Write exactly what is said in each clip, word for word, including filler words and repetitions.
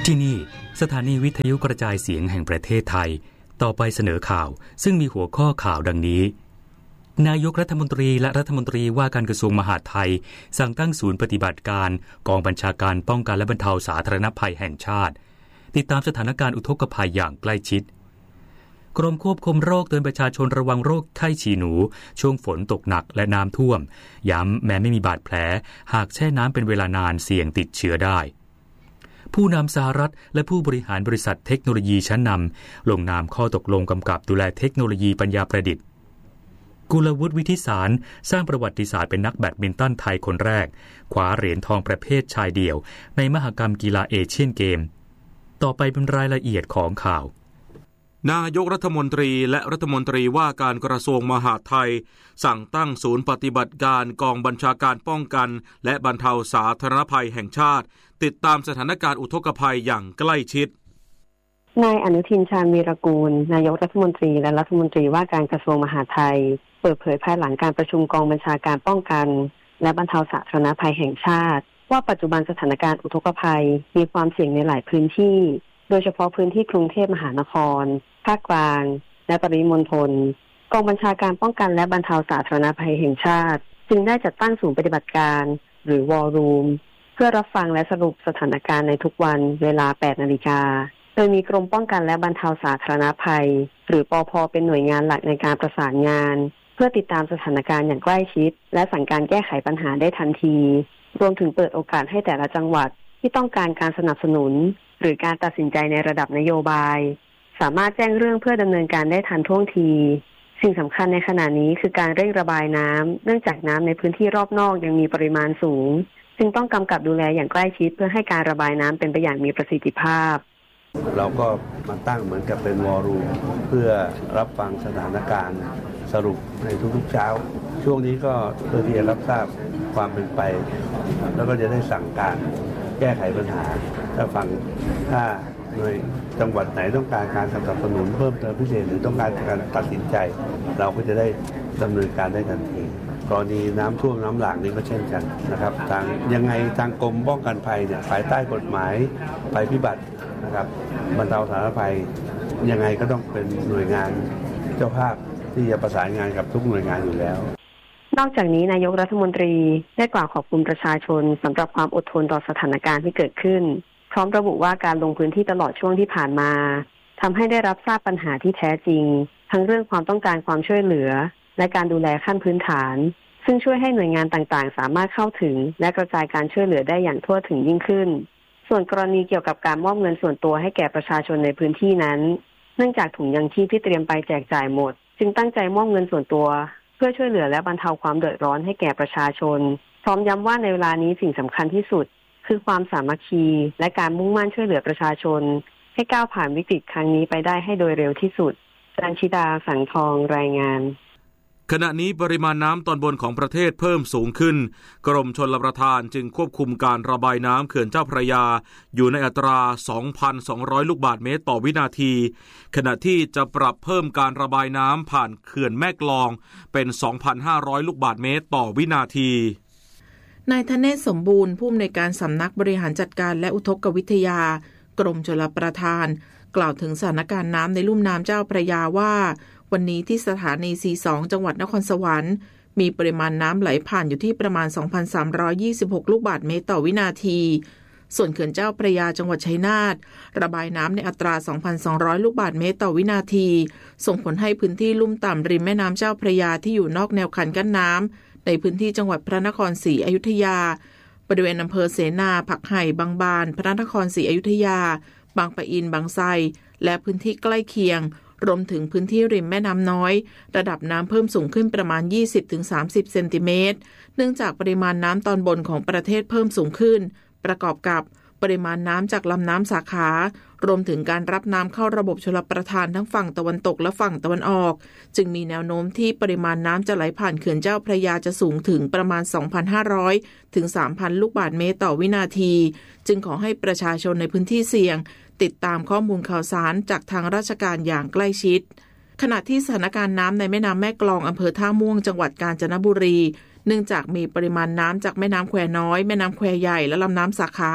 ที่นี่สถานีวิทยุกระจายเสียงแห่งประเทศไทยต่อไปเสนอข่าวซึ่งมีหัวข้อข่าวดังนี้นายกรัฐมนตรีและรัฐมนตรีว่าการกระทรวงมหาดไทยสั่งตั้งศูนย์ปฏิบัติการกองบัญชาการป้องกันและบรรเทาสาธารณภัยแห่งชาติติดตามสถานการณ์อุทกภัยอย่างใกล้ชิดกรมควบคุมโรคเตือนประชาชนระวังโรคไข้ฉี่หนูช่วงฝนตกหนักและน้ำท่วมย้ำแม้ไม่มีบาดแผลหากแช่น้ำเป็นเวลานานเสี่ยงติดเชื้อได้ผู้นำสหรัฐและผู้บริหารบริษัทเทคโนโลยีชั้นนำลงนามข้อตกลงกำกับดูแลเทคโนโลยีปัญญาประดิษฐ์กุลวุฒิวิทิสารสร้างประวัติศาสตร์เป็นนักแบดมินตันไทยคนแรกคว้าเหรียญทองประเภทชายเดี่ยวในมหกรรมกีฬาเอเชียนเกมต่อไปเป็นรายละเอียดของข่าวนายกรัฐมนตรีและรัฐมนตรีว่าการกระทรวงมหาดไทยสั่งตั้งศูนย์ปฏิบัติการกองบัญชาการป้องกันและบรรเทาสาธารณภัยแห่งชาติติดตามสถานการณ์อุทกภัยอย่างใกล้ชิดนายอนุทินชาญวีรกูลนายกรัฐมนตรีและรัฐมนตรีว่าการกระทรวงมหาดไทยเปิดเผยภายหลังการประชุมกองบัญชาการป้องกันและบรรเทาสาธารณภัยแห่งชาติว่าปัจจุบันสถานการณ์อุทกภัยมีความเสี่ยงในหลายพื้นที่โดยเฉพาะพื้นที่กรุงเทพมหานครภาคกลางและปริมณฑลกองบัญชาการป้องกันและบรรเทาสาธารณภัยแห่งชาติจึงได้จัดตั้งศูนย์ปฏิบัติการหรือ War Room เพื่อรับฟังและสรุปสถานการณ์ในทุกวันเวลา แปดนาฬิกาโดยมีกรมป้องกันและบรรเทาสาธารณภัยหรือปภ.เป็นหน่วยงานหลักในการประสานงานเพื่อติดตามสถานการณ์อย่างใกล้ชิดและสั่งการแก้ไขปัญหาได้ทันทีรวมถึงเปิดโอกาสให้แต่ละจังหวัดที่ต้องการการสนับสนุนหรือการตัดสินใจในระดับนโยบายสามารถแจ้งเรื่องเพื่อดำเนินการได้ทันท่วงทีสิ่งสำคัญในขณะนี้คือการเร่งระบายน้ำเนื่องจากน้ำในพื้นที่รอบนอกยังมีปริมาณสูงจึงต้องกำกับดูแลอย่างใกล้ชิดเพื่อให้การระบายน้ำเป็นไปอย่างมีประสิทธิภาพเราก็มาตั้งเหมือนกับเป็นวอรูมเพื่อรับฟังสถานการณ์สรุปในทุกๆเช้าช่วงนี้ก็เพื่อที่จะรับทราบความเป็นไปแล้วก็จะได้สั่งการแก้ไขปัญหาถ้าฟังถ้าโดยจังหวัดไหนต้องการการสนับสนุนเพิ่มเติมพิเศษหรือต้องการการตัดสินใจเราก็จะได้ดำเนินการได้ทันทีกรณีน้ำท่วมน้ำหลากนี้ก็เช่นกันนะครับทางยังไงทางกรมป้องกันภัยเนี่ยภายใต้กฎหมายภัยพิบัตินะครับบรรเทาสาธารณภัยยังไงก็ต้องเป็นหน่วยงานเจ้าภาพที่จะประสานงานกับทุกหน่วยงานอยู่แล้วนอกจากนี้นายกรัฐมนตรีได้กล่าวขอบคุณประชาชนสำหรับความอดทนต่อสถานการณ์ที่เกิดขึ้นพร้อมระบุว่าการลงพื้นที่ตลอดช่วงที่ผ่านมาทำให้ได้รับทราบปัญหาที่แท้จริงทั้งเรื่องความต้องการความช่วยเหลือและการดูแลขั้นพื้นฐานซึ่งช่วยให้หน่วยงานต่างๆสามารถเข้าถึงและกระจายการช่วยเหลือได้อย่างทั่วถึงยิ่งขึ้นส่วนกรณีเกี่ยวกับการมอบเงินส่วนตัวให้แก่ประชาชนในพื้นที่นั้นเนื่องจากถุงยังชีพที่เตรียมไปแจกจ่ายหมดจึงตั้งใจมอบเงินส่วนตัวเพื่อช่วยเหลือและบรรเทาความเดือดร้อนให้แก่ประชาชนพร้อมย้ำว่าในเวลานี้สิ่งสำคัญที่สุดคือความสามัคคีและการมุ่งมั่นช่วยเหลือประชาชนให้ก้าวผ่านวิกฤตครั้งนี้ไปได้ให้โดยเร็วที่สุดจันชิดาสังทองรายงานขณะนี้ปริมาณน้ำตอนบนของประเทศเพิ่มสูงขึ้นกรมชลประทานจึงควบคุมการระบายน้ำเขื่อนเจ้าพระยาอยู่ในอัตรา สองพันสองร้อย ลูกบาศก์เมตรต่อวินาทีขณะที่จะปรับเพิ่มการระบายน้ำผ่านเขื่อนแม่กลองเป็น สองพันห้าร้อย ลูกบาศก์เมตรต่อวินาทีนายธเนศสมบูรณ์ผู้อำนวยการสำนักบริหารจัดการและอุทกวิทยากรมชลประทานกล่าวถึงสถานการณ์น้ำในลุ่มน้ำเจ้าพระยาว่าวันนี้ที่สถานี ซี สอง จังหวัดนครสวรรค์มีปริมาณน้ำไหลผ่านอยู่ที่ประมาณ สองพันสามร้อยยี่สิบหก ลูกบาศก์เมตรต่อวินาทีส่วนเขื่อนเจ้าพระยาจังหวัดชัยนาทระบายน้ำในอัตรา สองพันสองร้อย ลูกบาศก์เมตรต่อวินาทีส่งผลให้พื้นที่ลุ่มต่ำริมแม่น้ำเจ้าพระยาที่อยู่นอกแนวคันกั้นน้ำในพื้นที่จังหวัดพระนครศรีอยุธยาบริเวณอำเภอเสนาผักไห่บางบานพระนครศรีอยุธยาบางปะอินบางไทรและพื้นที่ใกล้เคียงรวมถึงพื้นที่ริมแม่น้ำน้อยระดับน้ำเพิ่มสูงขึ้นประมาณ ยี่สิบถึงสามสิบ เซนติเมตรเนื่องจากปริมาณน้ำตอนบนของประเทศเพิ่มสูงขึ้นประกอบกับปริมาณน้ำจากลำน้ำสาขารวมถึงการรับน้ำเข้าระบบชลประทานทั้งฝั่งตะวันตกและฝั่งตะวันออกจึงมีแนวโน้มที่ปริมาณน้ำจะไหลผ่านเขื่อนเจ้าพระยาจะสูงถึงประมาณ สองพันห้าร้อย ถึง สามพัน ลูกบาศก์เมตรต่อวินาทีจึงขอให้ประชาชนในพื้นที่เสี่ยงติดตามข้อมูลข่าวสารจากทางราชการอย่างใกล้ชิดขณะที่สถานการณ์น้ำในแม่น้ำแม่กลองอำเภอท่าม่วงจังหวัดกาญจนบุรีเนื่องจากมีปริมาณน้ำจากแม่น้ำแควน้อยแม่น้ำแควใหญ่และลำน้ำสาขา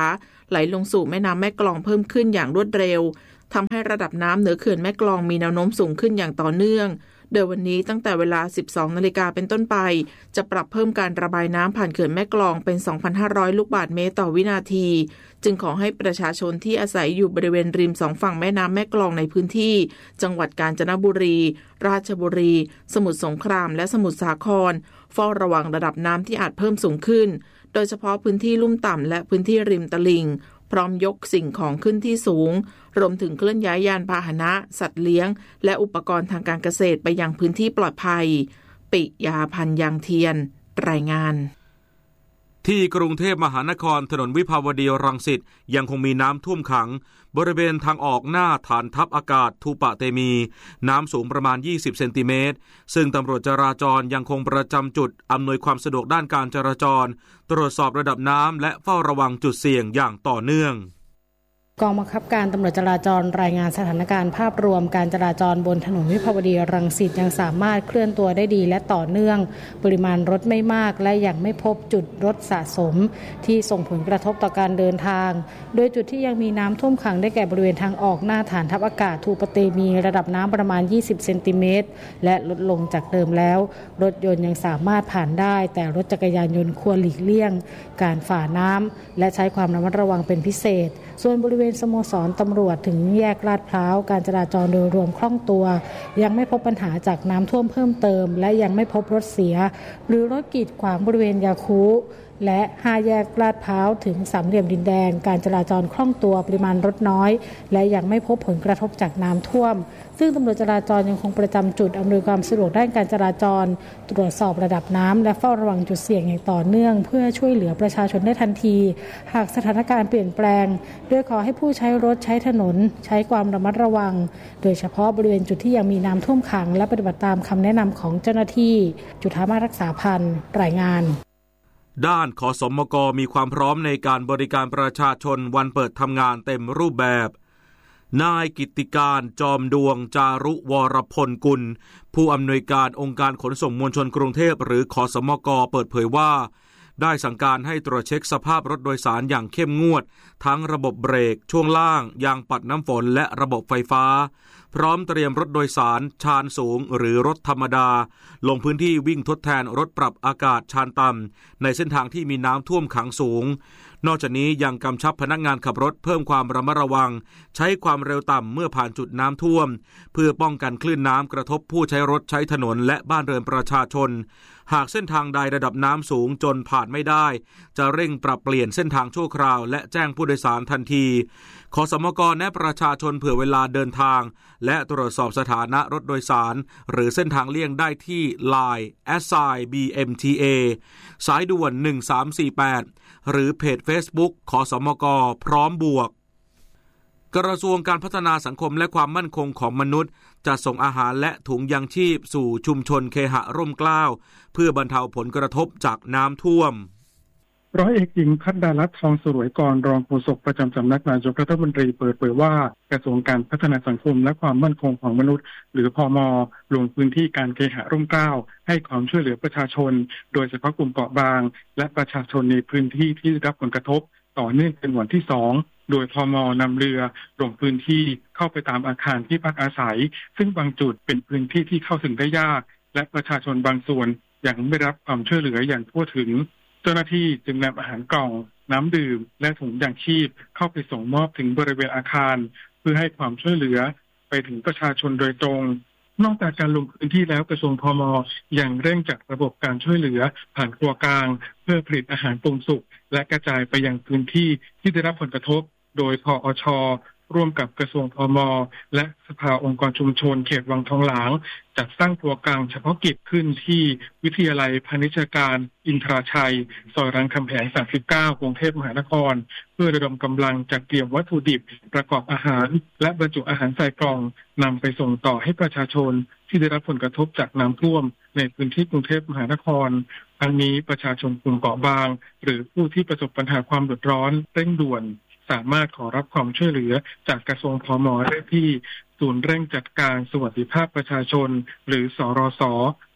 ไหลลงสู่แม่น้ำแม่กลองเพิ่มขึ้นอย่างรวดเร็วทำให้ระดับน้ำเหนือเขื่อนแม่กลองมีแนวโน้มสูงขึ้นอย่างต่อเนื่องโดยวันนี้ตั้งแต่เวลา สิบสองนาฬิกาเป็นต้นไปจะปรับเพิ่มการระบายน้ำผ่านเขื่อนแม่กลองเป็น สองพันห้าร้อย ลูกบาศก์เมตรต่อวินาทีจึงขอให้ประชาชนที่อาศัยอยู่บริเวณริมสองฝั่งแม่น้ำแม่กลองในพื้นที่จังหวัดกาญจนบุรีราชบุรีสมุทรสงครามและสมุทรสาครเฝ้าระวังระดับน้ำที่อาจเพิ่มสูงขึ้นโดยเฉพาะพื้นที่ลุ่มต่ำและพื้นที่ริมตลิ่งพร้อมยกสิ่งของขึ้นที่สูงรวมถึงเคลื่อนย้ายยานพาหนะสัตว์เลี้ยงและอุปกรณ์ทางการเกษตรไปยังพื้นที่ปลอดภัยปิยาพันธ์ยางเทียนรายงานที่กรุงเทพมหานครถนนวิภาวดีรังสิตยังคงมีน้ำท่วมขังบริเวณทางออกหน้าฐานทัพอากาศทูปะเตมีน้ำสูงประมาณยี่สิบเซนติเมตรซึ่งตำรวจจราจรยังคงประจำจุดอำนวยความสะดวกด้านการจราจรตรวจสอบระดับน้ำและเฝ้าระวังจุดเสี่ยงอย่างต่อเนื่องกองบังคับการตำรวจจราจรรายงานสถานการณ์ภาพรวมการจราจรบนถนนวิภาวดีรังสิตยังสามารถเคลื่อนตัวได้ดีและต่อเนื่องปริมาณรถไม่มากและยังไม่พบจุดรถสะสมที่ส่งผลกระทบต่อการเดินทางโดยจุดที่ยังมีน้ำท่วมขังได้แก่บริเวณทางออกหน้าฐานทัพอากาศทูปะเตมีระดับน้ำประมาณยี่สิบเซนติเมตรและลดลงจากเดิมแล้วรถยนต์ยังสามารถผ่านได้แต่รถจักรยานยนต์ควรหลีกเลี่ยงการฝ่าน้ำและใช้ความระมัดระวังเป็นพิเศษส่วนบริเวณสโมสรตำรวจถึงแยกลาดพร้าวการจราจรโดยรวมคล่องตัวยังไม่พบปัญหาจากน้ำท่วมเพิ่มเติมและยังไม่พบรถเสียหรือรถกีดขวางบริเวณยาคูและห้าแยกลาดพร้าวถึงสามเหลี่ยมดินแดงการจราจรคล่องตัวปริมาณรถน้อยและยังไม่พบผลกระทบจากน้ำท่วมซึ่งตำรวจจราจรยังคงประจำจุดอำนวยความสะดวกด้านการจราจรตรวจสอบระดับน้ำและเฝ้าระวังจุดเสี่ยงอย่างต่อเนื่องเพื่อช่วยเหลือประชาชนได้ทันทีหากสถานการณ์เปลี่ยนแปลงโดยขอให้ผู้ใช้รถใช้ถนนใช้ความระมัดระวังโดยเฉพาะบริเวณจุดที่ยังมีน้ำท่วมขังและปฏิบัติตามคำแนะนำของเจ้าหน้าที่จุฑามาสรักษาพันธ์รายงานด้านขสมกมีความพร้อมในการบริการประชาชนวันเปิดทำงานเต็มรูปแบบนายกิตติการจอมดวงจารุวรพลกุลผู้อำนวยการองค์การขนส่งมวลชนกรุงเทพหรือขสมกเปิดเผยว่าได้สั่งการให้ตรวจเช็คสภาพรถโดยสารอย่างเข้มงวดทั้งระบบเบรกช่วงล่างยางปัดน้ำฝนและระบบไฟฟ้าพร้อมเตรียมรถโดยสารชานสูงหรือรถธรรมดาลงพื้นที่วิ่งทดแทนรถปรับอากาศชานต่ำในเส้นทางที่มีน้ำท่วมขังสูงนอกจากนี้ยังกำชับพนักงานขับรถเพิ่มความระมัดระวังใช้ความเร็วต่ำเมื่อผ่านจุดน้ำท่วมเพื่อป้องกันคลื่นน้ำกระทบผู้ใช้รถใช้ถนนและบ้านเรือนประชาชนหากเส้นทางใดระดับน้ำสูงจนผ่านไม่ได้จะเร่งปรับเปลี่ยนเส้นทางชั่วคราวและแจ้งผู้โดยสารทันทีขสมกแนะประชาชนเผื่อเวลาเดินทางและตรวจสอบสถานะรถโดยสารหรือเส้นทางเลี่ยงได้ที่ ไลน์ แอท ไซน์ บี เอ็ม ที เอ สายด่วนหนึ่งสามสี่แปดหรือเพจ Facebook ขสมกพร้อมบวกกระทรวงการพัฒนาสังคมและความมั่นคงของมนุษย์จะส่งอาหารและถุงยางชีพสู่ชุมชนเคหะร่มเกล้าเพื่อบรรเทาผลกระทบจากน้ำท่วมร้อยเอกหญิงพัฒดารัตน์ทองสรวยกรรองโฆษกประจำสำนักนายกรัฐมนตรีเปิดเผยว่ากระทรวงการพัฒนาสังคมและความมั่นคงของมนุษย์หรือพม.ลงพื้นที่การเคหะร่มเกล้าให้ความช่วยเหลือประชาชนโดยเฉพาะกลุ่มเปราะบางและประชาชนในพื้นที่ที่ได้รับผลกระทบต่อเนื่องเป็นวันที่สองโดยพม.นำเรือลงพื้นที่เข้าไปตามอาคารที่พักอาศัยซึ่งบางจุดเป็นพื้นที่ที่เข้าถึงได้ยากและประชาชนบางส่วนยังไม่ได้รับความช่วยเหลืออย่างทั่วถึงเจ้าหน้าที่จึงนำอาหารกล่องน้ำดื่มและถุงยางชีพเข้าไปส่งมอบถึงบริเวณอาคารเพื่อให้ความช่วยเหลือไปถึงประชาชนโดยตรงนอกจากการลงพื้นที่แล้วกระทรวงพม.ยังเร่งจัดระบบการช่วยเหลือผ่านครัวกลางเพื่อผลิตอาหารปรุงสุกและกระจายไปยังพื้นที่ที่ได้รับผลกระทบโดยพอช.ร่วมกับกระทรวงพม.และสภาองค์กรชุมชนเขตวังทองหลางจัดสร้างครัวกลางเฉพาะกิจขึ้นที่วิทยาลัยพาณิชยการอินทราชัยซอยรามคำแหงสามสิบเก้ากรุงเทพมหานครเพื่อระดมกำลังจัดเตรียมวัตถุดิบประกอบอาหารและบรรจุอาหารใส่กล่องนำไปส่งต่อให้ประชาชนที่ได้รับผลกระทบจากน้ำท่วมในพื้นที่กรุงเทพมหานครทั้งนี้ประชาชนกลุ่มเปราะบางหรือผู้ที่ประสบปัญหาความเดือดร้อนเร่งด่วนสามารถขอรับความช่วยเหลือจากกระทรวงพม.ได้ที่ศูนย์เร่งจัดการสวัสดิภาพประชาชนหรือสรส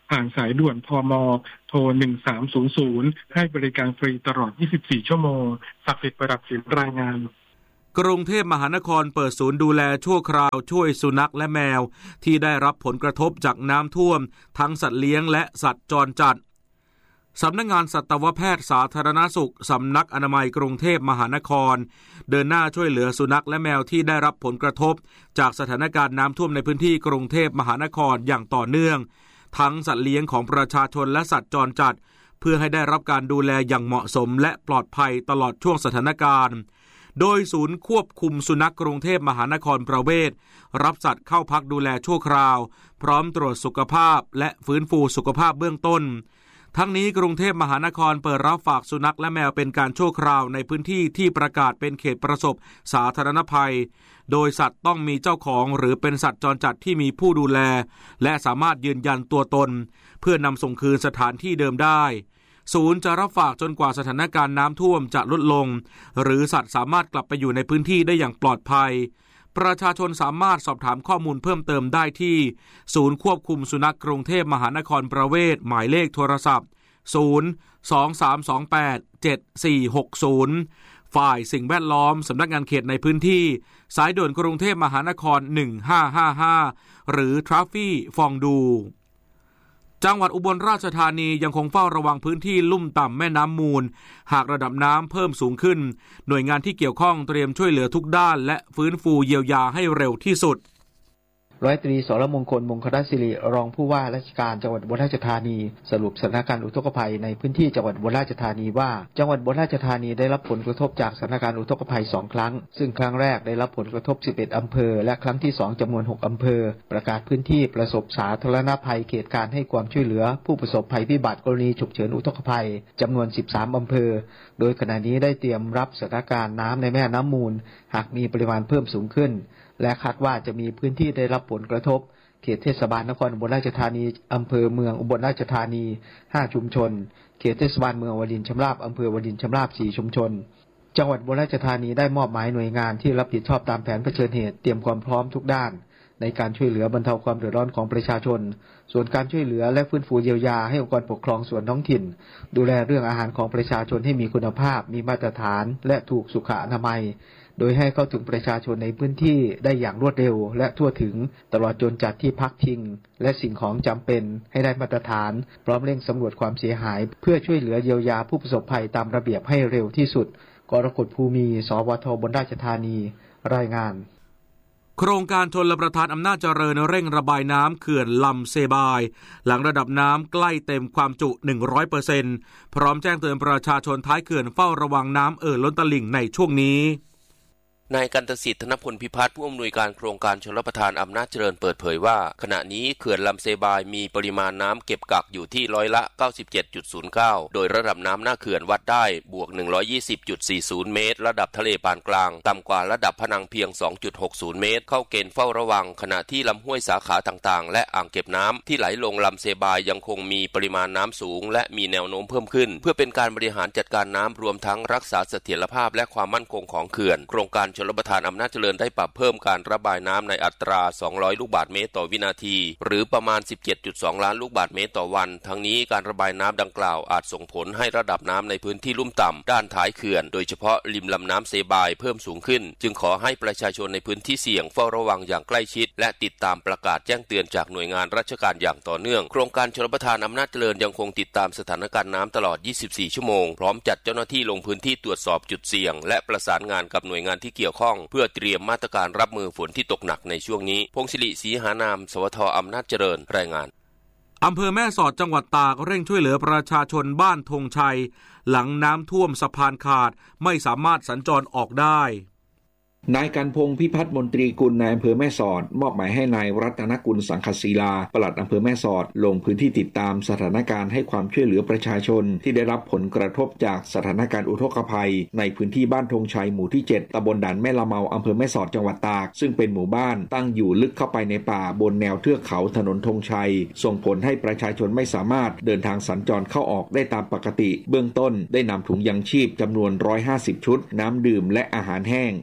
ผ่านสายด่วนพม.โทรหนึ่งสามศูนย์ศูนย์ให้บริการฟรีตลอดยี่สิบสี่ชั่วโมงศักดิ์สิทธิ์ประดับศิลป์รายงานกรุงเทพมหานครเปิดศูนย์ดูแลชั่วคราวช่วยสุนัขและแมวที่ได้รับผลกระทบจากน้ำท่วมทั้งสัตว์เลี้ยงและสัตว์จรจัดสำนักงานสัตวแพทย์สาธารณสุขสำนักอนามัยกรุงเทพมหานครเดินหน้าช่วยเหลือสุนัขและแมวที่ได้รับผลกระทบจากสถานการณ์น้ำท่วมในพื้นที่กรุงเทพมหานครอย่างต่อเนื่องทั้งสัตว์เลี้ยงของประชาชนและสัตว์จรจัดเพื่อให้ได้รับการดูแลอย่างเหมาะสมและปลอดภัยตลอดช่วงสถานการณ์โดยศูนย์ควบคุมสุนัขกรุงเทพมหานครประเวศรับสัตว์เข้าพักดูแลชั่วคราวพร้อมตรวจสุขภาพและฟื้นฟูสุขภาพเบื้องต้นทั้งนี้กรุงเทพมหานครเปิดรับฝากสุนัขและแมวเป็นการชั่วคราวในพื้นที่ที่ประกาศเป็นเขตประสบสาธารณภัยโดยสัตว์ต้องมีเจ้าของหรือเป็นสัตว์จรจัดที่มีผู้ดูแลและสามารถยืนยันตัวตนเพื่อนำส่งคืนสถานที่เดิมได้ศูนย์จะรับฝากจนกว่าสถานการณ์น้ำท่วมจะลดลงหรือสัตว์สามารถกลับไปอยู่ในพื้นที่ได้อย่างปลอดภัยประชาชนสามารถสอบถามข้อมูลเพิ่มเติมได้ที่ศูนย์ควบคุมสุนัขกรุงเทพมหานครประเวศหมายเลขโทรศัพท์ศูนย์ สอง สาม สอง แปด เจ็ด สี่ หก ศูนย์ฝ่ายสิ่งแวดล้อมสำนักงานเขตในพื้นที่สายด่วนกรุงเทพมหานครหนึ่งห้าห้าห้าหรือทราฟฟี่ฟองดูจังหวัดอุบลราชธานียังคงเฝ้าระวังพื้นที่ลุ่มต่ำแม่น้ำมูลหากระดับน้ำเพิ่มสูงขึ้นหน่วยงานที่เกี่ยวข้องเตรียมช่วยเหลือทุกด้านและฟื้นฟูเยียวยาให้เร็วที่สุดร้อยตรีสรมงคลมงคลศิริรองผู้ว่าราชการจังหวัดอุบลราชธานีสรุปสถานการณ์อุทกภัยในพื้นที่จังหวัดอุบลราชธานีว่าจังหวัดอุบลราชธานีได้รับผลกระทบจากสถานการณ์อุทกภัยสองครั้งซึ่งครั้งแรกได้รับผลกระทบสิบเอ็ดอำเภอและครั้งที่สองจำนวนหกอำเภอประกาศพื้นที่ประสบสาธารณภัยเขตการให้ความช่วยเหลือผู้ประสบภัยพิบัติกรณีฉุกเฉินอุทกภัยจำนวนสิบสามอำเภอโดยขณะนี้ได้เตรียมรับสถานการณ์น้ำในแม่น้ำมูลหากมีปริมาณเพิ่มสูงขึ้นและคาดว่าจะมีพื้นที่ได้รับผลกระทบเขตเทศบาลนครอุบลราชธานีอำเภอเมืองอุบลราชธานีห้าชุมชนเขตเทศบาลเมืองวลินชำราบอำเภอวลินชำราบสี่ชุมชนจังหวัดอุบลราชธานีได้มอบหมายหน่วยงานที่รับผิดชอบตามแผนเผชิญเหตุเตรียมความพร้อมทุกด้านในการช่วยเหลือบรรเทาความเดือดร้อนของประชาชนส่วนการช่วยเหลือและฟื้นฟูเยียวยาให้องค์กรปกครองส่วนท้องถิ่นดูแลเรื่องอาหารของประชาชนให้มีคุณภาพมีมาตรฐานและถูกสุขอนามัยโดยให้เข้าถึงประชาชนในพื้นที่ได้อย่างรวดเร็วและทั่วถึงตลอดจนจัดที่พักพิงและสิ่งของจำเป็นให้ได้มาตรฐานพร้อมเร่งสำรวจความเสียหายเพื่อช่วยเหลือเยียวยาผู้ประสบภัยตามระเบียบให้เร็วที่สุดกรกฎภูมิสวทอุบลราชธานีรายงานโครงการชลประทานอำนาจเจริญเร่งระบายน้ำเขื่อนลำเซบายหลังระดับน้ำใกล้เต็มความจุ หนึ่งร้อยเปอร์เซ็นต์ พร้อมแจ้งเตือนประชาชนท้ายเขื่อนเฝ้าระวังน้ำเอ่อล้นตลิ่งในช่วงนี้นายกันตสิทธิ์ธนพลพิพัฒน์ผู้อำนวยการโครงการชลประทานอำนาจเจริญเปิดเผยว่าขณะนี้เขื่อนลำเซบายมีปริมาณน้ำเก็บกักอยู่ที่ร้อยละ เก้าสิบเจ็ดจุดศูนย์เก้า โดยระดับน้ำหน้าเขื่อนวัดได้บวก หนึ่งร้อยยี่สิบจุดสี่ศูนย์ เมตรระดับทะเลปานกลางต่ำกว่าระดับพนังเพียง สองจุดหกศูนย์ เมตรเข้าเกณฑ์เฝ้าระวังขณะที่ลำห้วยสาขาต่างๆและอ่างเก็บน้ำที่ไหลลงลำเซบายยังคงมีปริมาณน้ำสูงและมีแนวโน้มเพิ่มขึ้นเพื่อเป็นการบริหารจัดการน้ำรวมทั้งรักษาเสถียรภาพและความมั่นคงของเขื่อนโครงการชลประทานอำนาจเจริญได้ปรับเพิ่มการระบายน้ำในอัตราสองร้อยลูกบาศก์เมตรต่อวินาทีหรือประมาณ สิบเจ็ดจุดสอง ล้านลูกบาศก์เมตรต่อวันทั้งนี้การระบายน้ำดังกล่าวอาจส่งผลให้ระดับน้ำในพื้นที่ลุ่มต่ำด้านท้ายเขื่อนโดยเฉพาะริมลำน้ำเซบายเพิ่มสูงขึ้นจึงขอให้ประชาชนในพื้นที่เสี่ยงเฝ้าระวังอย่างใกล้ชิดและติดตามประกาศแจ้งเตือนจากหน่วยงานราชการอย่างต่อเนื่องโครงการชลประทานอำนาจเจริญยังคงติดตามสถานการณ์น้ำตลอดยี่สิบสี่ชั่วโมงพร้อมจัดเจ้าหน้าที่ลงพื้นที่ตรวจสอบจุดเสี่ยงและประสานงานกับหน่วยงานที่เกี่ยวข้องเพื่อเตรียมมาตรการรับมือฝนที่ตกหนักในช่วงนี้พงศิริศรีหานามสวทอำนาจเจริญรายงานอำเภอแม่สอดจังหวัดตากเร่งช่วยเหลือประชาชนบ้านธงชัยหลังน้ำท่วมสะพานขาดไม่สามารถสัญจรออกได้นายกันพงษ์พิพัฒน์มนตรีกุลนายอำเภอแม่สอดมอบหมายให้นายรัตนกุลสังคศิลาปลัดอำเภอแม่สอดลงพื้นที่ติดตามสถานการณ์ให้ความช่วยเหลือประชาชนที่ได้รับผลกระทบจากสถานการณ์อุทกภัยในพื้นที่บ้านธงชัยหมู่ที่เจ็ดตำบลด่านแม่ละเมาอำเภอแม่สอดจังหวัดตากซึ่งเป็นหมู่บ้านตั้งอยู่ลึกเข้าไปในป่าบนแนวเทือกเขาถนนธงชัยส่งผลให้ประชาชนไม่สามารถเดินทางสัญจรเข้าออกได้ตามปกติเบื้องต้นได้นำถุงยังชีพจำนวนหนึ่งร้อยห้าสิบชุดน้ำดื่มและอาหารแห้งเข้าไปแจ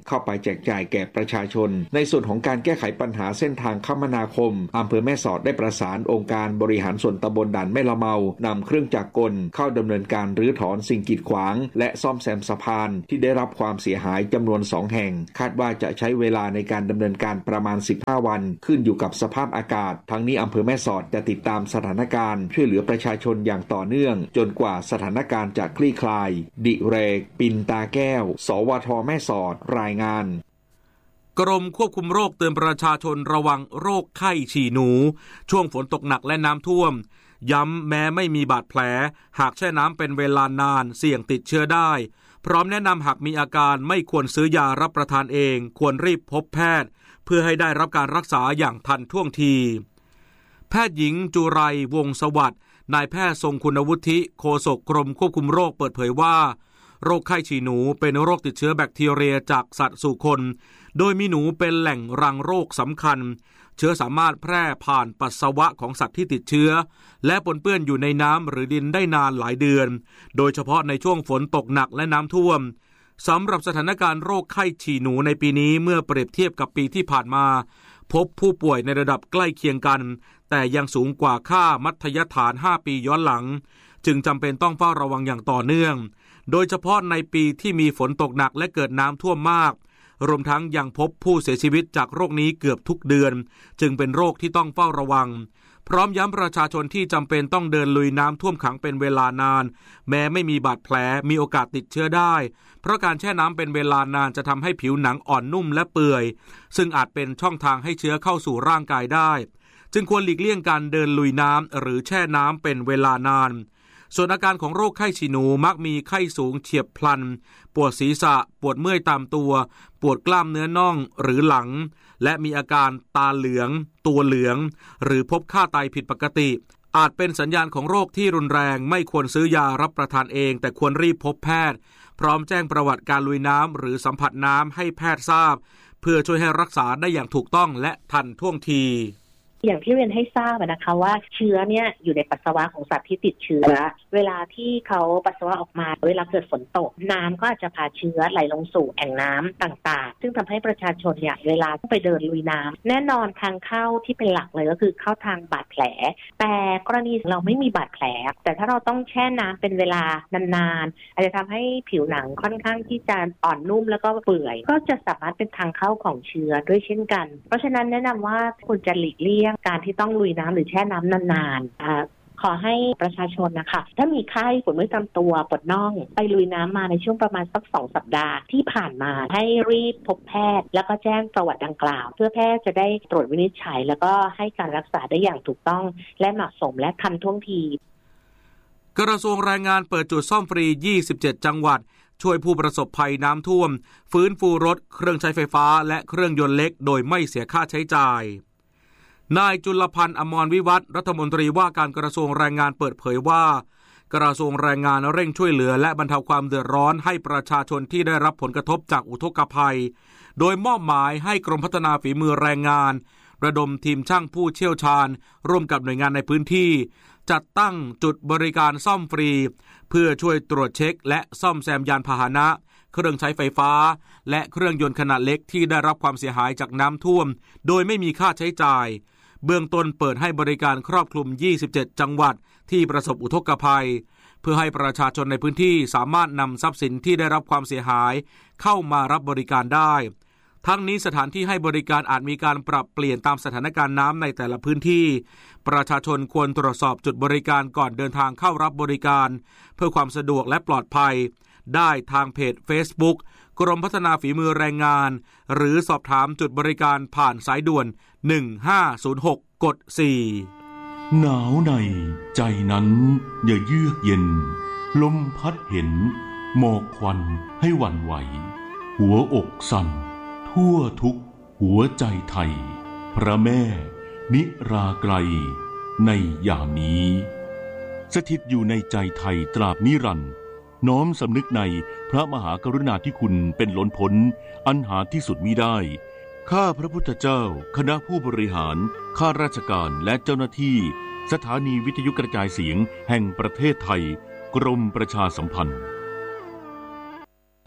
กจ่ายแก่ประชาชนในส่วนของการแก้ไขปัญหาเส้นทางคมนาคมอำเภอแม่สอดได้ประสานองค์การบริหารส่วนตำบลด่านแม่ละเมานำเครื่องจักรกลเข้าดำเนินการรื้อถอนสิ่งกีดขวางและซ่อมแซมสะพานที่ได้รับความเสียหายจำนวนสองแห่งคาดว่าจะใช้เวลาในการดำเนินการประมาณสิบห้าวันขึ้นอยู่กับสภาพอากาศทั้งนี้อำเภอแม่สอดจะติดตามสถานการณ์ช่วยเหลือประชาชนอย่างต่อเนื่องจนกว่าสถานการณ์จะคลี่คลายดิเรกปินตาแก้วสวทแม่สอดรายงานกรมควบคุมโรคเตือนประชาชนระวังโรคไข้ฉี่หนูช่วงฝนตกหนักและน้ำท่วมย้ำแม้ไม่มีบาดแผลหากแช่น้ำเป็นเวลานานเสี่ยงติดเชื้อได้พร้อมแนะนำหากมีอาการไม่ควรซื้อยารับประทานเองควรรีบพบแพทย์เพื่อให้ได้รับการรักษาอย่างทันท่วงทีแพทย์หญิงจุไรวงศ์สวัสดิ์นายแพทย์ทรงคุณวุฒิโฆษกกรมควบคุมโรคเปิดเผยว่าโรคไข้ฉี่หนูเป็นโรคติดเชื้อแบคทีเรียจากสัตว์สู่คนโดยมีหนูเป็นแหล่งรังโรคสำคัญเชื้อสามารถแพร่ผ่านปัสสาวะของสัตว์ที่ติดเชื้อและปนเปื้อนอยู่ในน้ำหรือดินได้นานหลายเดือนโดยเฉพาะในช่วงฝนตกหนักและน้ำท่วมสำหรับสถานการณ์โรคไข้ฉี่หนูในปีนี้เมื่อเปรียบเทียบกับปีที่ผ่านมาพบผู้ป่วยในระดับใกล้เคียงกันแต่ยังสูงกว่าค่ามัธยฐานห้าปีย้อนหลังจึงจำเป็นต้องเฝ้าระวังอย่างต่อเนื่องโดยเฉพาะในปีที่มีฝนตกหนักและเกิดน้ำท่วมมากรวมทั้งยังพบผู้เสียชีวิตจากโรคนี้เกือบทุกเดือนจึงเป็นโรคที่ต้องเฝ้าระวังพร้อมย้ำประชาชนที่จำเป็นต้องเดินลุยน้ำท่วมขังเป็นเวลานานแม้ไม่มีบาดแผลมีโอกาสติดเชื้อได้เพราะการแช่น้ำเป็นเวลานานจะทำให้ผิวหนังอ่อนนุ่มและเปื่อยซึ่งอาจเป็นช่องทางให้เชื้อเข้าสู่ร่างกายได้จึงควรหลีกเลี่ยงการเดินลุยน้ำหรือแช่น้ำเป็นเวลานานส่วนอาการของโรคไข้ฉี่หนูมักมีไข้สูงเฉียบพลันปวดศีรษะปวดเมื่อยตามตัวปวดกล้ามเนื้อน่องหรือหลังและมีอาการตาเหลืองตัวเหลืองหรือพบค่าไตผิดปกติอาจเป็นสัญญาณของโรคที่รุนแรงไม่ควรซื้อยารับประทานเองแต่ควรรีบพบแพทย์พร้อมแจ้งประวัติการลุยน้ำหรือสัมผัสน้ำให้แพทย์ทราบเพื่อช่วยให้รักษาได้อย่างถูกต้องและทันท่วงทีอย่างที่เรียนให้ทราบนะคะว่าเชื้อเนี่ยอยู่ในปัสสาวะของสัตว์ที่ติดเชื้อเวลาที่เขาปัสสาวะออกมาเวลาเกิดฝนตกน้ำก็อาจจะพาเชื้อไหลลงสู่แอ่งน้ำต่างๆซึ่งทำให้ประชาชนเนี่ยเวลาไปเดินลุยน้ำแน่นอนทางเข้าที่เป็นหลักเลยก็คือเข้าทางบาดแผลแต่กรณีเราไม่มีบาดแผลแต่ถ้าเราต้องแช่น้ำเป็นเวลานานๆอาจจะทำให้ผิวหนังค่อนข้างที่จะอ่อนนุ่มแล้วก็เปื่อยก็จะสามารถเป็นทางเข้าของเชื้อด้วยเช่นกันเพราะฉะนั้นแนะนำว่าควรจะหลีกเลี่ยงการที่ต้องลุยน้ำหรือแช่น้ำนานๆขอให้ประชาชนนะคะถ้ามีไข้ปวดเมื่อยตามตัวปวดน่องไปลุยน้ำมาในช่วงประมาณสักสองสัปดาห์ที่ผ่านมาให้รีบพบแพทย์แล้วก็แจ้งประวัติดังกล่าวเพื่อแพทย์จะได้ตรวจวินิจฉัยแล้วก็ให้การรักษาได้อย่างถูกต้องและเหมาะสมและทันท่วงทีกระทรวงแรงงานเปิดจุดซ่อมฟรียี่สิบเจ็ดจังหวัดช่วยผู้ประสบภัยน้ำท่วมฟื้นฟูรถเครื่องใช้ไฟฟ้าและเครื่องยนต์เล็กโดยไม่เสียค่าใช้จ่ายนายจุลพันธ์อมรวิวัฒน์รัฐมนตรีว่าการกระทรวงแรงงานเปิดเผยว่ากระทรวงแรงงานเร่งช่วยเหลือและบรรเทาความเดือดร้อนให้ประชาชนที่ได้รับผลกระทบจากอุทกภัยโดยมอบหมายให้กรมพัฒนาฝีมือแรงงานระดมทีมช่างผู้เชี่ยวชาญร่วมกับหน่วยงานในพื้นที่จัดตั้งจุดบริการซ่อมฟรีเพื่อช่วยตรวจเช็คและซ่อมแซมยานพาหนะเครื่องใช้ไฟฟ้าและเครื่องยนต์ขนาดเล็กที่ได้รับความเสียหายจากน้ำท่วมโดยไม่มีค่าใช้จ่ายเบื้องต้นเปิดให้บริการครอบคลุมยี่สิบเจ็ดจังหวัดที่ประสบอุทกภัยเพื่อให้ประชาชนในพื้นที่สามารถนำทรัพย์สินที่ได้รับความเสียหายเข้ามารับบริการได้ทั้งนี้สถานที่ให้บริการอาจมีการปรับเปลี่ยนตามสถานการณ์น้ำในแต่ละพื้นที่ประชาชนควรตรวจสอบจุดบริการก่อนเดินทางเข้ารับบริการเพื่อความสะดวกและปลอดภัยได้ทางเพจ Facebook กรมพัฒนาฝีมือแรงงานหรือสอบถามจุดบริการผ่านสายด่วนหนึ่งห้าศูนย์หกกดสี่หนาวในใจนั้นอย่าเยือกเย็นลมพัดเห็นหมอกควันให้หวั่นไหวหัวอกสั่นทั่วทุกหัวใจไทยพระแม่นิราไกลในยามนี้สถิตอยู่ในใจไทยตราบนิรันดร์น้อมสำนึกในพระมหากรุณาธิคุณเป็นล้นพ้นอันหาที่สุดมิได้ข้าพระพุทธเจ้าคณะผู้บริหารข้าราชการและเจ้าหน้าที่สถานีวิทยุกระจายเสียงแห่งประเทศไทยกรมประชาสัมพันธ์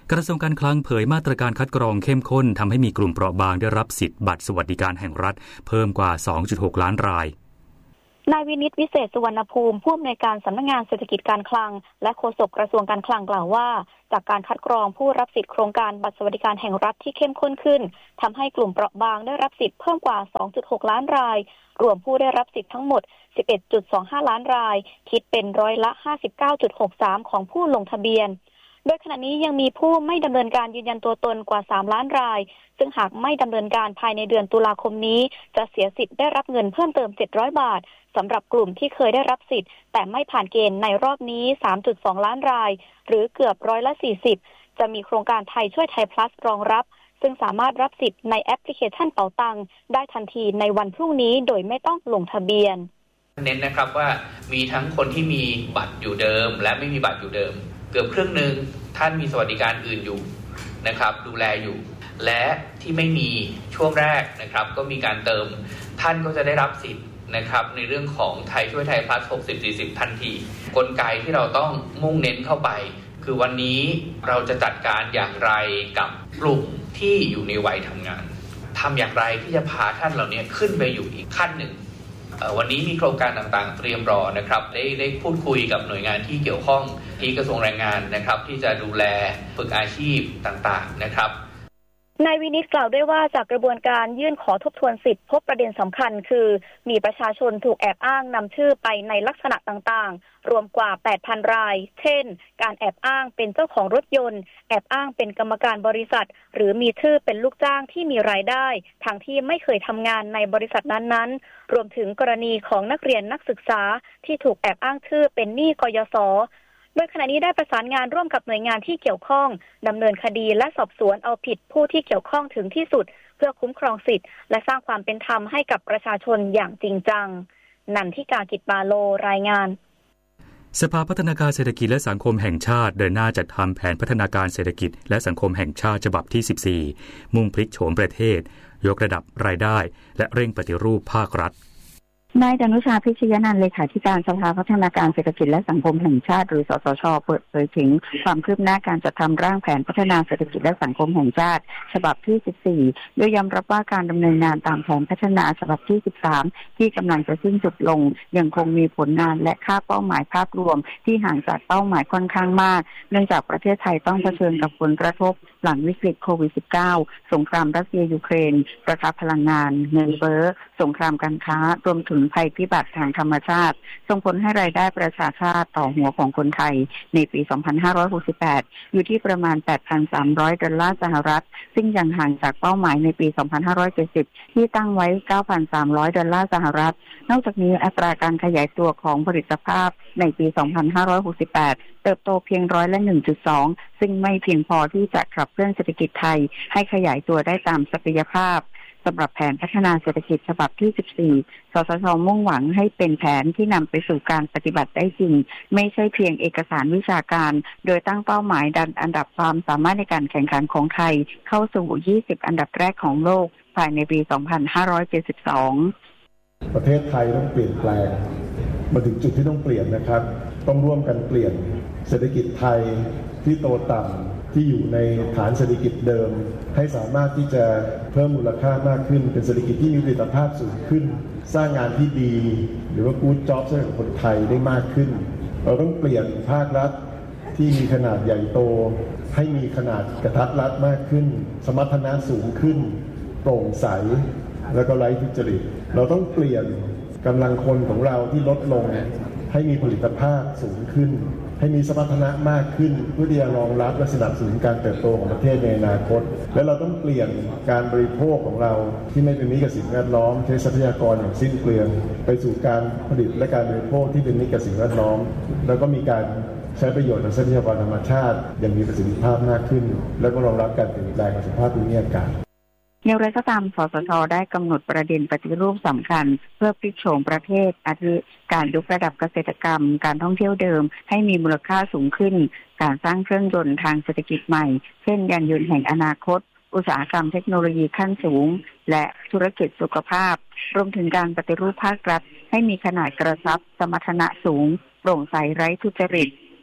กระทรวงการคลังเผยมาตรการคัดกรองเข้มข้นทำให้มีกลุ่มเปราะบางได้รับสิทธิ์บัตรสวัสดิการแห่งรัฐเพิ่มกว่า สองจุดหก ล้านรายนายวินิตวิเศษสุวรรณภูมิผู้อำนวยการสำนักงานเศรษฐกิจการคลังและโฆษกกระทรวงการคลังกล่าวว่าจากการคัดกรองผู้รับสิทธิโครงการบัตรสวัสดิการแห่งรัฐที่เข้มข้นขึ้นทำให้กลุ่มเปราะบางได้รับสิทธิ์เพิ่มกว่า สองจุดหก ล้านรายรวมผู้ได้รับสิทธิ์ทั้งหมด สิบเอ็ดจุดสองห้า ล้านรายคิดเป็นร้อยละ ห้าสิบเก้าจุดหกสาม ของผู้ลงทะเบียนโดยขณะนี้ยังมีผู้ไม่ดำเนินการยืนยันตัวตนกว่าสามล้านรายซึ่งหากไม่ดำเนินการภายในเดือนตุลาคมนี้จะเสียสิทธิ์ได้รับเงินเพิ่มเติมเจ็ดร้อยบาทสำหรับกลุ่มที่เคยได้รับสิทธิ์แต่ไม่ผ่านเกณฑ์ในรอบนี้ สามจุดสอง ล้านรายหรือเกือบร้อยละสี่สิบจะมีโครงการไทยช่วยไทย plus รองรับซึ่งสามารถรับสิทธิ์ในแอปพลิเคชันเป๋าตังได้ทันทีในวันพรุ่งนี้โดยไม่ต้องลงทะเบียนเน้นนะครับว่ามีทั้งคนที่มีบัตรอยู่เดิมและไม่มีบัตรอยู่เดิมเกือบครึ่งนึงท่านมีสวัสดิการอื่นอยู่นะครับดูแลอยู่และที่ไม่มีช่วงแรกนะครับก็มีการเติมท่านก็จะได้รับสิทธิ์นะครับในเรื่องของไทยช่วยไทย plus หกสิบ สี่สิบ ทันทีกลไกที่เราต้องมุ่งเน้นเข้าไปคือวันนี้เราจะจัดการอย่างไรกับกลุ่มที่อยู่ในวัยทำงานทำอย่างไรที่จะพาท่านเหล่านี้ขึ้นไปอยู่อีกขั้นหนึ่งวันนี้มีโครงการต่างๆเตรียมรอนะครับได้ได้พูดคุยกับหน่วยงานที่เกี่ยวข้องที่กระทรวงแรงงานนะครับที่จะดูแลฝึกอาชีพต่างๆนะครับนายวินิตกล่าวด้วยว่าจากกระบวนการยื่นขอทบทวนสิทธิพบประเด็นสำคัญคือมีประชาชนถูกแอบอ้างนำชื่อไปในลักษณะต่างๆรวมกว่า แปดพัน รายเช่นการแอบอ้างเป็นเจ้าของรถยนต์แอบอ้างเป็นกรรมการบริษัทหรือมีชื่อเป็นลูกจ้างที่มีรายได้ทั้งที่ไม่เคยทำงานในบริษัทนั้นๆรวมถึงกรณีของนักเรียนนักศึกษาที่ถูกแอบอ้างชื่อเป็นหนี้กยศ.โดยขณะนี้ได้ประสานงานร่วมกับหน่วยงานที่เกี่ยวข้องดำเนินคดีและสอบสวนเอาผิดผู้ที่เกี่ยวข้องถึงที่สุดเพื่อคุ้มครองสิทธิ์และสร้างความเป็นธรรมให้กับประชาชนอย่างจริงจังนันทิกากิจบาโลรายงานสภาพัฒนาการเศรษฐกิจและสังคมแห่งชาติเดินหน้าจัดทำแผนพัฒนาการเศรษฐกิจและสังคมแห่งชาติฉบับที่สิบสี่มุ่งพลิกโฉมประเทศยกระดับรายได้และเร่งปฏิรูปภาครัฐนายดนุชาพิชยนันท์เลขาธิการสภาพัฒนาการเศรษฐกิจและสังคมแห่งชาติหรือสสช.เปิดเผยถึงความคืบหน้าการจัดทำร่างแผนพัฒนาเศรษฐกิจและสังคมแห่งชาติฉบับที่สิบสี่โดยยอมรับว่าการดำเนินงานตามแผนพัฒนาฉบับที่สิบสามที่กำลังจะสิ้นสุดลงยังคงมีผลงานและค่าเป้าหมายภาพรวมที่ห่างจากเป้าหมายค่อนข้างมากเนื่องจากประเทศไทยต้องเผชิญกับผลกระทบหลังวิกฤตโควิด สิบเก้า สงครามรัสเซียยูเครนราคาพลังงานเงินเฟ้อสงครามการค้ารวมถึงภัยพิบัติทางธรรมชาติส่งผลให้รายได้ประชาชาติต่อหัวของคนไทยในปี สองพันห้าร้อยหกสิบแปด อยู่ที่ประมาณ แปดพันสามร้อย ดอลลาร์สหรัฐซึ่งยังห่างจากเป้าหมายในปี สองพันห้าร้อยเจ็ดสิบ ที่ตั้งไว้ เก้าพันสามร้อย ดอลลาร์สหรัฐนอกจากนี้อัตราการขยายตัวของผลิตภาพในปี สองพันห้าร้อยหกสิบแปด เติบโตเพียงร้อยละ หนึ่งจุดสอง ซึ่งไม่เพียงพอที่จะขับเคลื่อนเศรษฐกิจไทยให้ขยายตัวได้ตามศักยภาพสำหรับแผนพัฒนาเศรษฐกิจฉบับที่สิบสี่สสช.มุ่งหวังให้เป็นแผนที่นำไปสู่การปฏิบัติได้จริงไม่ใช่เพียงเอกสารวิชาการโดยตั้งเป้าหมายดันอันดับความสามารถในการแข่งขันของไทยเข้าสู่ยี่สิบอันดับแรกของโลกภายในปี สองพันห้าร้อยเจ็ดสิบสองประเทศไทยต้องเปลี่ยนแปลงมาถึงจุดที่ต้องเปลี่ยนนะครับต้องร่วมกันเปลี่ยนเศรษฐกิจไทยที่โตต่ำที่อยู่ในฐานเศรษฐกิจเดิมให้สามารถที่จะเพิ่มมูลค่ามากขึ้นเป็นเศรษฐกิจที่มีประสิทธิภาพสูงขึ้นสร้างงานที่ดีหรือว่า good job ให้กับคนไทยได้มากขึ้นเราต้องเปลี่ยนภาครัฐที่มีขนาดใหญ่โตให้มีขนาดกระทัดรัดมากขึ้นสมรรถนะสูงขึ้นโปร่งใสแล้วก็ไร้ทุจริตเราต้องเปลี่ยนกำลังคนของเราที่ลดลงให้มีผลิตภาพสูงขึ้นให้มีสมรรถนะมากขึ้นเพื่อที่จะรองรับและสนับสนุนการเติบโตของประเทศในอนาคตและเราต้องเปลี่ยนการบริโภคของเราที่ไม่เป็นมิตรกับสิ่งแวดล้อมใช้ทรัพยากรอย่างสิ้นเปลืองไปสู่การผลิตและการบริโภคที่เป็นมิตรกับสิ่งแวดล้อมแล้วก็มีการใช้ประโยชน์จากทรัพยากรธรรมชาติอย่างมีประสิทธิภาพมากขึ้นแล้วก็รองรับการเปลี่ยนแปลงของสภาพภูมิอากาศอย่างไรก็ตามสสช.ได้กำหนดประเด็นปฏิรูปสำคัญเพื่อพลิกโฉมประเทศอาทิการยกระดับเกษตรกรรมการท่องเที่ยวเดิมให้มีมูลค่าสูงขึ้นการสร้างเครื่องยนต์ทางเศรษฐกิจใหม่เช่นยานยนต์แห่งอนาคตอุตสาหกรรมเทคโนโลยีขั้นสูงและธุรกิจสุขภาพรวมถึงการปฏิรูปภาครัฐให้มีขนาดกระชับสมรรถนะสูงโปร่งใสไร้ทุจริต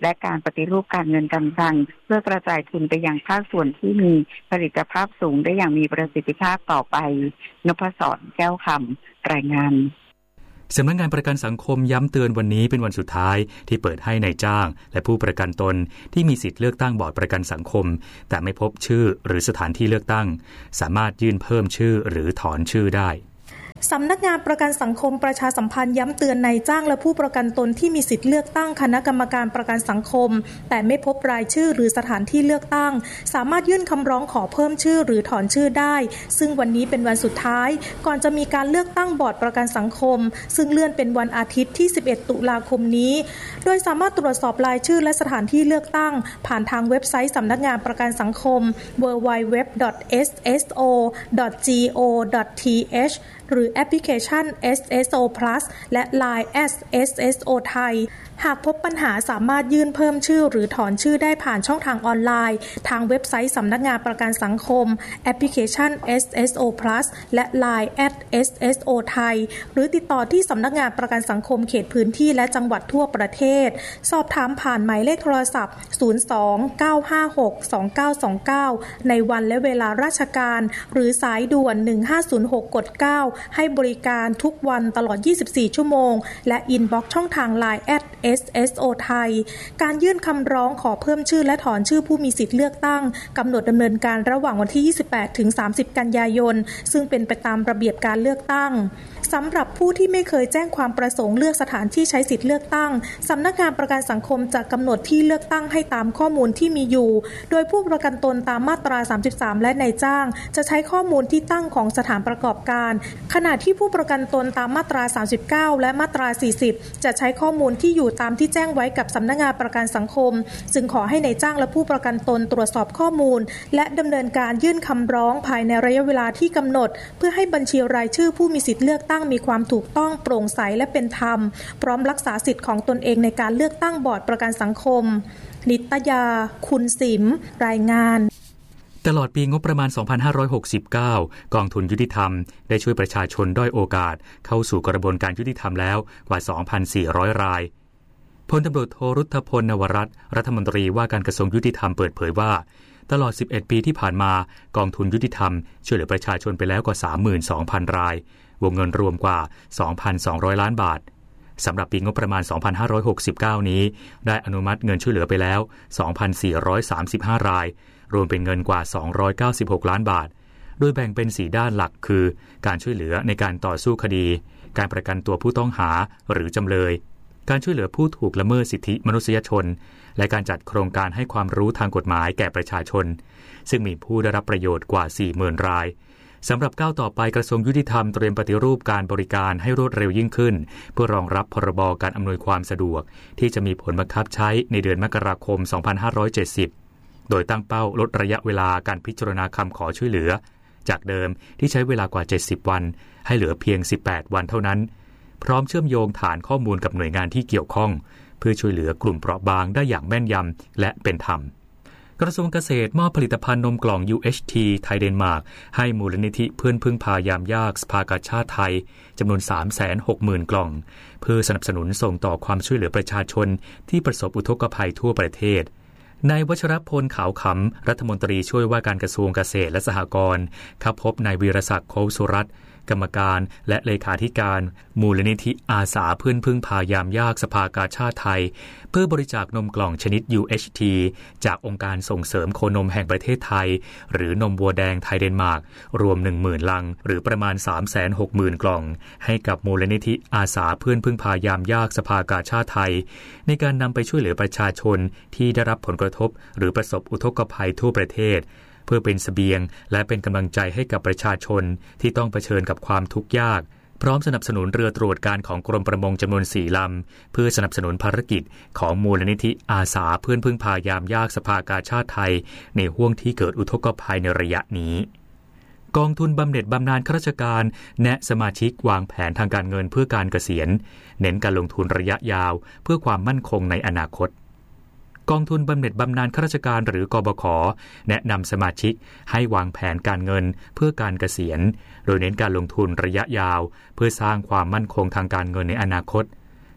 และการปฏิรูปการเงินการคลังเพื่อกระจายทุนไปยังภาคส่วนที่มีผลิตภาพสูงได้อย่างมีประสิทธิภาพต่อไปนพศรแก้วคำรายงานสำนักงานประกันสังคมย้ำเตือนวันนี้เป็นวันสุดท้ายที่เปิดให้นายจ้างและผู้ประกันตนที่มีสิทธิ์เลือกตั้งบอร์ดประกันสังคมแต่ไม่พบชื่อหรือสถานที่เลือกตั้งสามารถยื่นเพิ่มชื่อหรือถอนชื่อได้สำนักงานประกันสังคมประชาสัมพันธ์ย้ำเตือนนายจ้างและผู้ประกันตนที่มีสิทธิ์เลือกตั้งคณะกรรมการประกันสังคมแต่ไม่พบรายชื่อหรือสถานที่เลือกตั้งสามารถยื่นคำร้องขอเพิ่มชื่อหรือถอนชื่อได้ซึ่งวันนี้เป็นวันสุดท้ายก่อนจะมีการเลือกตั้งบอร์ดประกันสังคมซึ่งเลื่อนเป็นวันอาทิตย์ที่สิบเอ็ดตุลาคมนี้โดยสามารถตรวจสอบรายชื่อและสถานที่เลือกตั้งผ่านทางเว็บไซต์สำนักงานประกันสังคม ดับเบิลยู ดับเบิลยู ดับเบิลยู ดอท เอส เอส โอ ดอท จี โอ ดอท ที เอช หรือแอปพลิเคชัน เอส เอส โอ Plus และ ไลน์ แอท เอส เอส โอ ไทยหากพบปัญหาสามารถยื่นเพิ่มชื่อหรือถอนชื่อได้ผ่านช่องทางออนไลน์ทางเว็บไซต์สำนักงานประกันสังคมแอปพลิเคชัน เอส เอส โอ Plus และ ไลน์ แอท เอส เอส โอ ไทยหรือติดต่อที่สำนักงานประกันสังคมเขตพื้นที่และจังหวัดทั่วประเทศสอบถามผ่านหมายเลขโทรศัพท์ศูนย์ สอง เก้า ห้า หก สอง เก้า สอง เก้าในวันและเวลาราชการหรือสายด่วนหนึ่งห้าศูนย์หกกดเก้าให้บริการทุกวันตลอดยี่สิบสี่ชั่วโมงและอินบ็อกซ์ช่องทาง ไลน์ แอท เอส เอส โอ ไทยการยื่นคำร้องขอเพิ่มชื่อและถอนชื่อผู้มีสิทธิ์เลือกตั้งกำหนดดำเนินการระหว่างวันที่ยี่สิบแปดถึงสามสิบกันยายนซึ่งเป็นไปตามระเบียบการเลือกตั้งสำหรับผู้ที่ไม่เคยแจ้งความประสงค์เลือกสถานที่ใช้สิทธิ์เลือกตั้งสำนักงานประกันสังคมจะกำหนดที่เลือกตั้งให้ตามข้อมูลที่มีอยู่โดยผู้ประกันตนตามมาตราสามสิบสามและนายจ้างจะใช้ข้อมูลที่ตั้งของสถานประกอบการขณะที่ผู้ประกันตนตามมาตราสามสิบเก้าและมาตราสี่สิบจะใช้ข้อมูลที่อยู่ตามที่แจ้งไว้กับสำนักงานประกันสังคมจึงขอให้นายจ้างและผู้ประกันตนตรวจสอบข้อมูลและดำเนินการยื่นคำร้องภายในระยะเวลาที่กำหนดเพื่อให้บัญชีรายชื่อผู้มีสิทธิ์เลือกตั้งมีความถูกต้องโปร่งใสและเป็นธรรมพร้อมรักษาสิทธิ์ของตนเองในการเลือกตั้งบอร์ดประกันสังคมนิตยาคุณสิมรายงานตลอดปีงบประมาณสองพันห้าร้อยหกสิบเก้ากองทุนยุติธรรมได้ช่วยประชาชนด้อยโอกาสเข้าสู่กระบวนการยุติธรรมแล้วกว่า สองพันสี่ร้อย รายพลตำรวจโทรุทธพลนวรัตน์รัฐมนตรีว่าการกระทรวงยุติธรรมเปิดเผยว่าตลอดสิบเอ็ดปีที่ผ่านมากองทุนยุติธรรมช่วยเหลือประชาชนไปแล้วกว่า สามหมื่นสองพัน รายวงเงินรวมกว่า สองพันสองร้อย ล้านบาทสำหรับปีงบประมาณสองพันห้าร้อยหกสิบเก้านี้ได้อนุมัติเงินช่วยเหลือไปแล้ว สองพันสี่ร้อยสามสิบห้า รายรวมเป็นเงินกว่าสองร้อยเก้าสิบหกล้านบาทโดยแบ่งเป็นสี่ด้านหลักคือการช่วยเหลือในการต่อสู้คดีการประกันตัวผู้ต้องหาหรือจำเลยการช่วยเหลือผู้ถูกละเมิดสิทธิมนุษยชนและการจัดโครงการให้ความรู้ทางกฎหมายแก่ประชาชนซึ่งมีผู้ได้รับประโยชน์กว่า สี่หมื่น รายสำหรับก้าวต่อไปกระทรวงยุติธรรมเตรียมปฏิรูปการบริการให้รวดเร็วยิ่งขึ้นเพื่อรองรับพรบการอำนวยความสะดวกที่จะมีผลบังคับใช้ในเดือนมกราคมสองพันห้าร้อยเจ็ดสิบโดยตั้งเป้าลดระยะเวลาการพิจารณาคำขอช่วยเหลือจากเดิมที่ใช้เวลากว่าเจ็ดสิบวันให้เหลือเพียงสิบแปดวันเท่านั้นพร้อมเชื่อมโยงฐานข้อมูลกับหน่วยงานที่เกี่ยวข้องเพื่อช่วยเหลือกลุ่มเปราะบางได้อย่างแม่นยำและเป็นธรรมกระทรวงเกษตรมอบผลิตภัณฑ์นมกล่อง ยู เอช ที ไทยเดนมาร์กให้มูลนิธิเพื่อนพึ่งพายามยากสภากาชาติไทยจำนวน สามแสนหกหมื่น กล่องเพื่อสนับสนุนส่งต่อความช่วยเหลือประชาชนที่ประสบอุทกภัยทั่วประเทศนายวัชรพลขาวขำรัฐมนตรีช่วยว่าการกระทรวงเกษตรและสหกรณ์เข้าพบนายวีรศักดิ์โคสุรัตน์กรรมการและเลขาธิการมูลนิธิอาสาเพื่อนพึ่งพายามยากสภากาชาติไทยเพื่อบริจาคนมกล่องชนิด ยู เอช ที จากองค์การส่งเสริมโคนมแห่งประเทศไทยหรือนมวัวแดงไทยเดนมาร์กรวม หนึ่งหมื่น ลังหรือประมาณ สามแสนหกหมื่น กล่องให้กับมูลนิธิอาสาเพื่อนพึ่งพายามยากสภากาชาติไทยในการนำไปช่วยเหลือประชาชนที่ได้รับผลกระทบหรือประสบอุทกภัยทั่วประเทศเพื่อเป็นเสบียงและเป็นกำลังใจให้กับประชาชนที่ต้องเผชิญกับความทุกข์ยากพร้อมสนับสนุนเรือตรวจการของกรมประมงจำนวนสี่ลำเพื่อสนับสนุนภารกิจของมูลนิธิอาสาเพื่อนพึ่งพายามยากสภากาชาติไทยในห้วงที่เกิดอุทกภัยในระยะนี้กองทุนบำเหน็จบำนาญข้าราชการแนะสมาชิกวางแผนทางการเงินเพื่อการเกษียณเน้นการลงทุนระยะยาวเพื่อความมั่นคงในอนาคตกองทุนบำเหน็จบำนาญข้าราชการหรือกบข.แนะนำสมาชิกให้วางแผนการเงินเพื่อการเกษียณโดยเน้นการลงทุนระยะยาวเพื่อสร้างความมั่นคงทางการเงินในอนาคต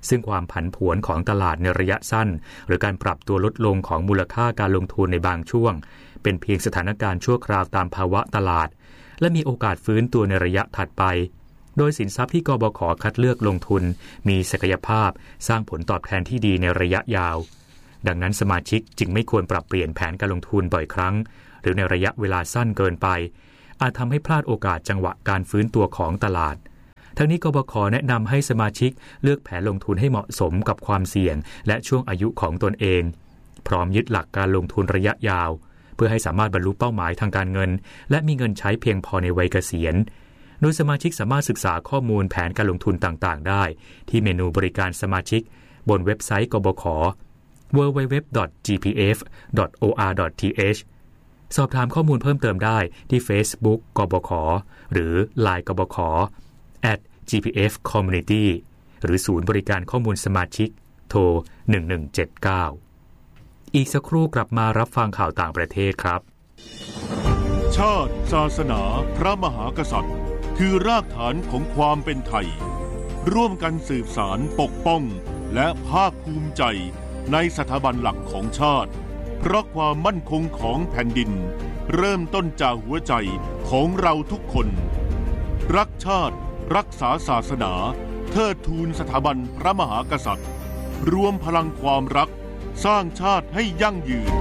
ซึ่งความผันผวนของตลาดในระยะสั้นหรือการปรับตัวลดลงของมูลค่าการลงทุนในบางช่วงเป็นเพียงสถานการณ์ชั่วคราวตามภาวะตลาดและมีโอกาสฟื้นตัวในระยะถัดไปโดยสินทรัพย์ที่กบข.คัดเลือกลงทุนมีศักยภาพสร้างผลตอบแทนที่ดีในระยะยาวดังนั้นสมาชิกจึงไม่ควรปรับเปลี่ยนแผนการลงทุนบ่อยครั้งหรือในระยะเวลาสั้นเกินไปอาจทำให้พลาดโอกาสจังหวะการฟื้นตัวของตลาดทั้งนี้กบข.แนะนำให้สมาชิกเลือกแผนลงทุนให้เหมาะสมกับความเสี่ยงและช่วงอายุของตนเองพร้อมยึดหลักการลงทุนระยะยาวเพื่อให้สามารถบรรลุเป้าหมายทางการเงินและมีเงินใช้เพียงพอในวัยเกษียณโดยสมาชิกสามารถศึกษาข้อมูลแผนการลงทุนต่างๆได้ที่เมนูบริการสมาชิกบนเว็บไซต์กบข ดับเบิลยู ดับเบิลยู ดับเบิลยู ดอท จี พี เอฟ ดอท โอ อาร์ ดอท ที เอช สอบถามข้อมูลเพิ่มเติมได้ที่ Facebook กบข หรือ ไลน์ กบข แอท จี พี เอฟ คอมมูนิตี้ หรือศูนย์บริการข้อมูลสมาชิกโทรหนึ่งหนึ่งเจ็ดเก้าอีกสักครู่กลับมารับฟังข่าวต่างประเทศครับชาติศาสนาพระมหากษัตริย์คือรากฐานของความเป็นไทยร่วมกันสืบสานปกป้องและภาคภูมิใจในสถาบันหลักของชาติเพราะความมั่นคงของแผ่นดินเริ่มต้นจากหัวใจของเราทุกคนรักชาติรักษาศาสนาเทิดทูนสถาบันพระมหากษัตริย์รวมพลังความรักสร้างชาติให้ยั่งยืน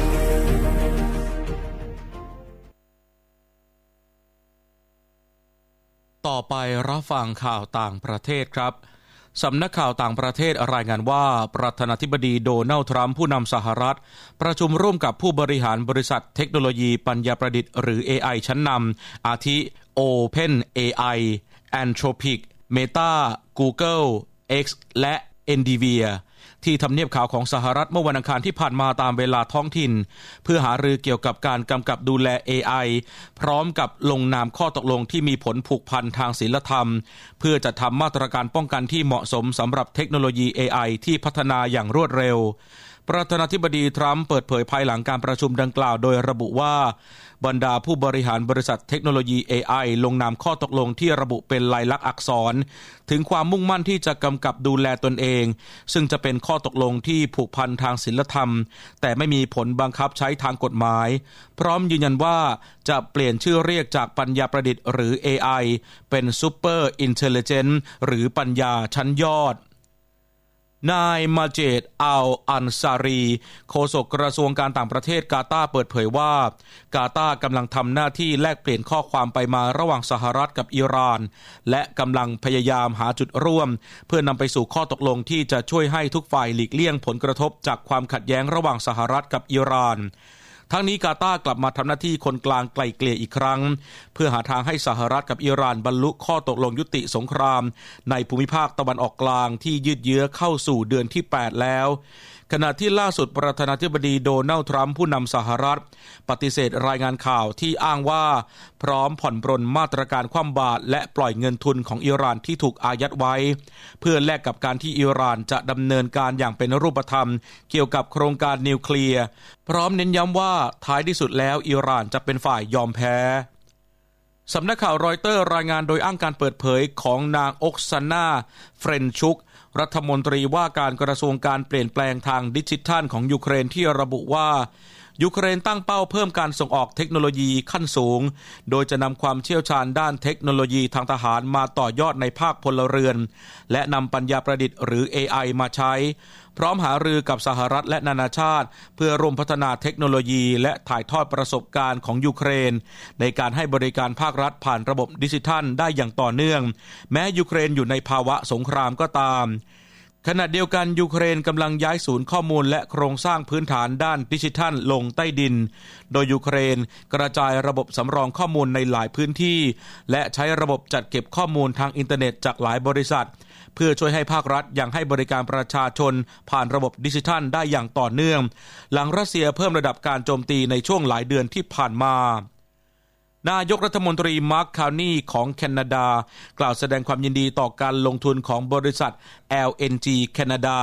ต่อไปรับฟังข่าวต่างประเทศครับสำนักข่าวต่างประเทศรายงานว่าประธานาธิบดีโดนัลด์ทรัมป์ผู้นำสหรัฐประชุมร่วมกับผู้บริหารบริษัทเทคโนโลยีปัญญาประดิษฐ์หรือ เอ ไอ ชั้นนำอาทิ Open เอ ไอ Anthropic Meta Google X และ Nvidia ที่ทำเนียบขาวของสหรัฐเมื่อวันอังคารที่ผ่านมาตามเวลาท้องถิ่นเพื่อหารือเกี่ยวกับการกำกับดูแล เอ ไอ พร้อมกับลงนามข้อตกลงที่มีผลผูกพันทางศีลธรรมเพื่อจัดทำมาตรการป้องกันที่เหมาะสมสำหรับเทคโนโลยี เอ ไอ ที่พัฒนาอย่างรวดเร็วประธานาธิบดีทรัมป์เปิดเผยภายหลังการประชุมดังกล่าวโดยระบุว่าบรรดาผู้บริหารบริษัทเทคโนโลยี เอ ไอ ลงนามข้อตกลงที่ระบุเป็นลายลักษณ์อักษรถึงความมุ่งมั่นที่จะกำกับดูแลตนเองซึ่งจะเป็นข้อตกลงที่ผูกพันทางศีลธรรมแต่ไม่มีผลบังคับใช้ทางกฎหมายพร้อมยืนยันว่าจะเปลี่ยนชื่อเรียกจากปัญญาประดิษฐ์หรือ เอ ไอ เป็น Super Intelligence หรือปัญญาชั้นยอดนายมาเจด อัล อันซารีโฆษกกระทรวงการต่างประเทศกาตาร์เปิดเผยว่ากาตาร์กำลังทำหน้าที่แลกเปลี่ยนข้อความไปมาระหว่างสหรัฐกับอิหร่านและกำลังพยายามหาจุดร่วมเพื่อนำไปสู่ข้อตกลงที่จะช่วยให้ทุกฝ่ายหลีกเลี่ยงผลกระทบจากความขัดแย้งระหว่างสหรัฐกับอิหร่านทั้งนี้กาตาร์กลับมาทำหน้าที่คนกลางไกล่เกลี่ยอีกครั้งเพื่อหาทางให้สหรัฐกับอิหร่านบรรลุข้อตกลงยุติสงครามในภูมิภาคตะวันออกกลางที่ยืดเยื้อเข้าสู่เดือนที่แปดแล้วขณะที่ล่าสุดประธานาธิบดีโดนัลด์ทรัมป์ผู้นำสหรัฐปฏิเสธรายงานข่าวที่อ้างว่าพร้อมผ่อนปรนมาตรการคว่ำบาตรและปล่อยเงินทุนของอิหร่านที่ถูกอายัดไว้เพื่อแลกกับการที่อิหร่านจะดำเนินการอย่างเป็นรูปธรรมเกี่ยวกับโครงการนิวเคลียร์พร้อมเน้นย้ำว่าท้ายที่สุดแล้วอิหร่านจะเป็นฝ่ายยอมแพ้สำนักข่าวรอยเตอร์รายงานโดยอ้างการเปิดเผยของนางอกซานาเฟรนชุกรัฐมนตรีว่าการกระทรวงการเปลี่ยนแปลงทางดิจิทัลของยูเครนที่ระบุว่ายูเครนตั้งเป้าเพิ่มการส่งออกเทคโนโลยีขั้นสูงโดยจะนำความเชี่ยวชาญด้านเทคโนโลยีทางทหารมาต่อยอดในภาคพลเรือนและนำปัญญาประดิษฐ์หรือ เอ ไอ มาใช้พร้อมหารือกับสหรัฐและนานาชาติเพื่อร่วมพัฒนาเทคโนโลยีและถ่ายทอดประสบการณ์ของยูเครนในการให้บริการภาครัฐผ่านระบบดิจิทัลได้อย่างต่อเนื่องแม้ยูเครนอยู่ในภาวะสงครามก็ตามขณะเดียวกันยูเครนกำลังย้ายศูนย์ข้อมูลและโครงสร้างพื้นฐานด้านดิจิทัลลงใต้ดินโดยยูเครนกระจายระบบสำรองข้อมูลในหลายพื้นที่และใช้ระบบจัดเก็บข้อมูลทางอินเทอร์เน็ตจากหลายบริษัทเพื่อช่วยให้ภาครัฐยังให้บริการประชาชนผ่านระบบดิจิทัลได้อย่างต่อเนื่องหลังรัสเซียเพิ่มระดับการโจมตีในช่วงหลายเดือนที่ผ่านมานายกรัฐมนตรีมาร์ค คาวนีของแคนาดากล่าวแสดงความยินดีต่อการลงทุนของบริษัท แอล เอ็น จี แคนาดา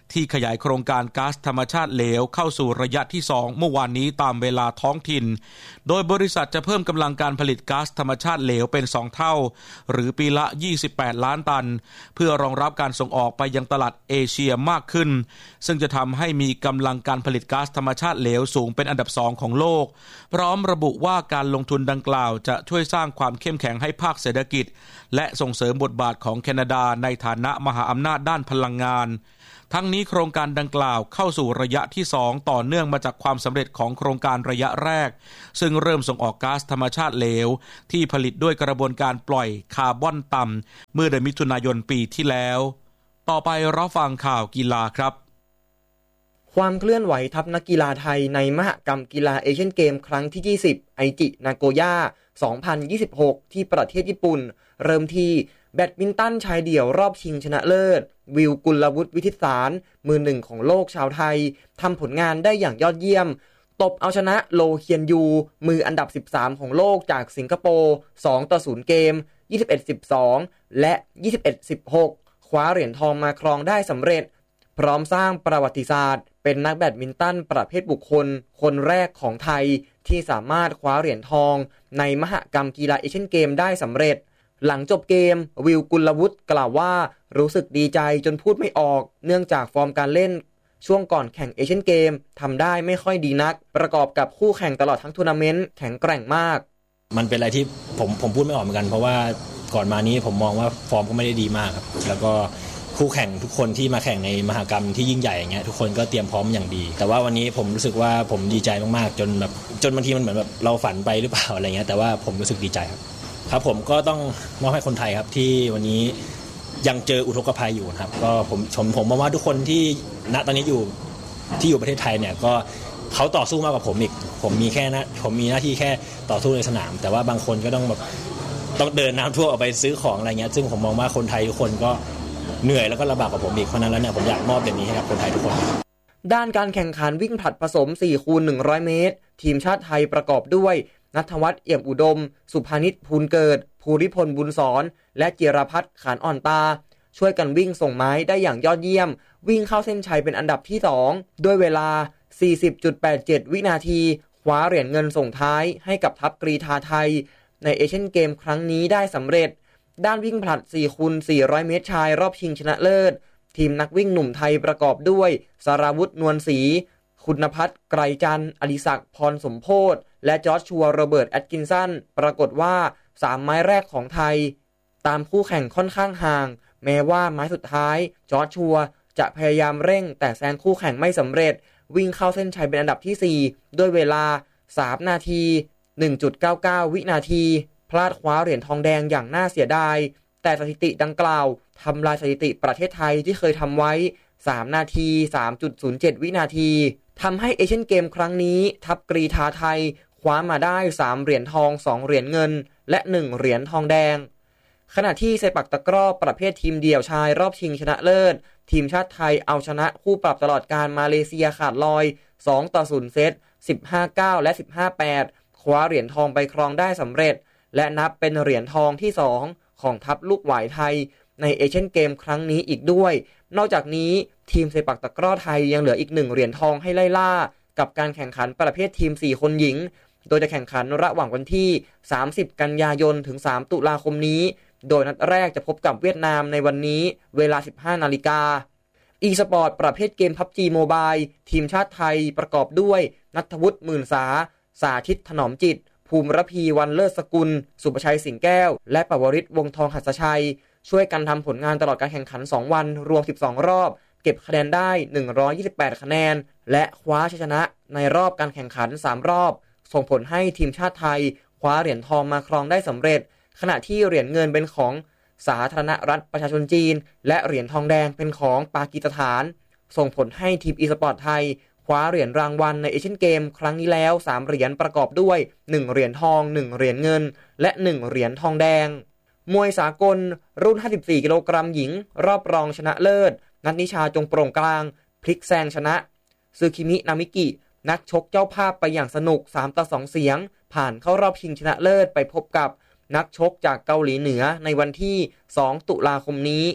ที่ขยายโครงการก๊าซธรรมชาติเหลวเข้าสู่ระยะที่สองเมื่อวานนี้ตามเวลาท้องถิ่นโดยบริษัทจะเพิ่มกำลังการผลิตก๊าซธรรมชาติเหลวเป็นสองเท่าหรือปีละยี่สิบแปดล้านตันเพื่อรองรับการส่งออกไปยังตลาดเอเชียมากขึ้นซึ่งจะทำให้มีกำลังการผลิตก๊าซธรรมชาติเหลวสูงเป็นอันดับสองของโลกพร้อมระบุว่าการลงทุนดังกล่าวจะช่วยสร้างความเข้มแข็งให้ภาคเศรษฐกิจและส่งเสริมบทบาทของแคนาดาในฐานะมหาอำนาจด้านพลังงานทั้งนี้โครงการดังกล่าวเข้าสู่ระยะที่สองต่อเนื่องมาจากความสำเร็จของโครงการระยะแรกซึ่งเริ่มส่งออกก๊าซธรรมชาติเหลวที่ผลิตด้วยกระบวนการปล่อยคาร์บอนต่ำเมื่อเดือนมิถุนายนปีที่แล้วต่อไปรับฟังข่าวกีฬาครับความเคลื่อนไหวทัพนักกีฬาไทยในมหกรรมกีฬาเอเชียนเกมครั้งที่ยี่สิบไอจินาโกย่าสองพันยี่สิบหกที่ประเทศญี่ปุ่นเริ่มที่แบดมินตันชายเดี่ยวรอบชิงชนะเลิศวิวกุลวุฒิวิทิตสารมือหนึ่งของโลกชาวไทยทำผลงานได้อย่างยอดเยี่ยมตบเอาชนะโลเคียนยูมืออันดับสิบสามของโลกจากสิงคโปร์สองต่อศูนย์เกม ยี่สิบเอ็ดสิบสอง และ ยี่สิบเอ็ดสิบหก คว้าเหรียญทองมาครองได้สำเร็จพร้อมสร้างประวัติศาสตร์เป็นนักแบดมินตันประเภทบุคคลคนแรกของไทยที่สามารถคว้าเหรียญทองในมหกรรมกีฬาเอเชียนเกมได้สำเร็จหลังจบเกมวิวกุลวุฒิกล่าวว่ารู้สึกดีใจจนพูดไม่ออกเนื่องจากฟอร์มการเล่นช่วงก่อนแข่งเอเชียนเกมทำได้ไม่ค่อยดีนักประกอบกับคู่แข่งตลอดทั้งทัวร์นาเมนต์แข็งแกร่งมากมันเป็นอะไรที่ผมผมพูดไม่ออกเหมือนกันเพราะว่าก่อนมานี้ผมมองว่าฟอร์มก็ไม่ได้ดีมากครับแล้วก็คู่แข่งทุกคนที่มาแข่งในมหกรรมที่ยิ่งใหญ่อย่างเงี้ยทุกคนก็เตรียมพร้อมอย่างดีแต่ว่าวันนี้ผมรู้สึกว่าผมดีใจมากๆจนแบบจนบางทีมันเหมือนแบบเราฝันไปหรือเปล่าอะไรเงี้ยแต่ว่าผมรู้สึกดีใจครับครับผมก็ต้องมอบให้คนไทยครับที่วันนี้ยังเจออุทกภัยอยู่ครับก็ผมผมผมมองว่าทุกคนที่ณตอนนี้อยู่ที่อยู่ประเทศไทยเนี่ยก็เขาต่อสู้มากกว่าผมอีกผมมีแค่นะผมมีหน้าที่แค่ต่อสู้ในสนามแต่ว่าบางคนก็ต้องแบบต้องเดินน้ำท่วมออกไปซื้อของอะไรเงี้ยซึ่งผมมองว่าคนไทยทุกคนก็เหนื่อยแล้วก็ลำบากกว่าผมอีกเพราะนั้นแล้วเนี่ยผมอยากมอบแบบนี้ให้กับคนไทยทุกคนด้านการแข่งขันวิ่งผลัดผสม สี่คูณหนึ่งร้อย เมตรทีมชาติไทยประกอบด้วยณัฐวัฒน์เอี่ยมอุดมสุภานิชภูลเกิดภูริพลบุญสอนและจิรพัฒน์ขานอ่อนตาช่วยกันวิ่งส่งไม้ได้อย่างยอดเยี่ยมวิ่งเข้าเส้นชัยเป็นอันดับที่สองด้วยเวลา สี่สิบจุดแปดเจ็ด วินาทีคว้าเหรียญเงินส่งท้ายให้กับทัพกรีฑาไทยในเอเชียนเกมครั้งนี้ได้สำเร็จด้านวิ่งผลัด สี่คูณสี่ร้อย เมตรชายรอบชิงชนะเลิศทีมนักวิ่งหนุ่มไทยประกอบด้วยสราวุธนวลศรีคุณพัฒน์ไกรจันทร์อดิศักดิ์พรสมโพธิ์และจอร์จชัวโรเบิร์ตแอตกินสันปรากฏว่าสามไม้แรกของไทยตามคู่แข่งค่อนข้างห่างแม้ว่าไม้สุดท้ายจอร์จชัวจะพยายามเร่งแต่แซงคู่แข่งไม่สำเร็จวิ่งเข้าเส้นชัยเป็นอันดับที่สี่ด้วยเวลาสามนาที หนึ่งจุดเก้าเก้า วินาทีพลาดคว้าเหรียญทองแดงอย่างน่าเสียดายแต่สถิติดังกล่าวทำลายสถิติประเทศไทยที่เคยทำไว้สามนาที สามจุดศูนย์เจ็ด วินาทีทำให้เอเชียนเกมครั้งนี้ทัพกรีฑาไทยคว้ามาได้สามเหรียญทองสองเหรียญเงินและหนึ่งเหรียญทองแดงขณะที่เซปักตะกร้อประเภททีมเดี่ยวชายรอบชิงชนะเลิศทีมชาติไทยเอาชนะคู่ปรับตลอดการมาเลเซียขาดลอยสองต่อศูนย์เซต สิบห้าเก้า และ สิบห้าแปด คว้าเหรียญทองไปครองได้สำเร็จและนับเป็นเหรียญทองที่สองของทัพลูกหวายไทยในเอเชียนเกมครั้งนี้อีกด้วยนอกจากนี้ทีมเซปักตะกร้อไทยยังเหลืออีกหนึ่งเหรียญทองให้ไล่ล่ากับการแข่งขันประเภททีมสี่คนหญิงโดยจะแข่งขันระหว่างวันที่สามสิบกันยายนถึงสามตุลาคมนี้โดยนัดแรกจะพบกับเวียดนามในวันนี้เวลา สิบห้านาฬิกา อีสปอร์ตประเภทเกม พับจี Mobile ทีมชาติไทยประกอบด้วยณัฐวุฒิหมื่นสาสาธิตถนอมจิตภูมิระพีวันเลิศสกุลสุประชัยสิงแก้วและปวริศวงศ์ทองหัสชัยช่วยกันทำผลงานตลอดการแข่งขันสองวันรวมสิบสองรอบเก็บคะแนนได้หนึ่งร้อยยี่สิบแปดคะแนนและคว้าชัยชนะในรอบการแข่งขันสามรอบส่งผลให้ทีมชาติไทยคว้าเหรียญทองมาครองได้สำเร็จขณะที่เหรียญเงินเป็นของสาธารณรัฐประชาชนจีนและเหรียญทองแดงเป็นของปากีสถานส่งผลให้ทีมอีสปอร์ตไทยคว้าเหรียญรางวัลในเอเชียนเกมครั้งนี้แล้วสามเหรียญประกอบด้วยหนึ่งเหรียญทองหนึ่งเหรียญเงินและหนึ่งเหรียญทองแดงมวยสากลรุ่นห้าสิบสี่กิโลกรัมหญิงรอบรองชนะเลิศนัทนิชาจงโปร่งกลางพลิกแซงชนะซึคิมินามิกินักชกเจ้าภาพไปอย่างสนุกสามต่อสองเสียงผ่านเข้ารอบชิงชนะเลิศไปพบกับนักชกจากเกาหลีเหนือในวันที่สองตุลาคมนี้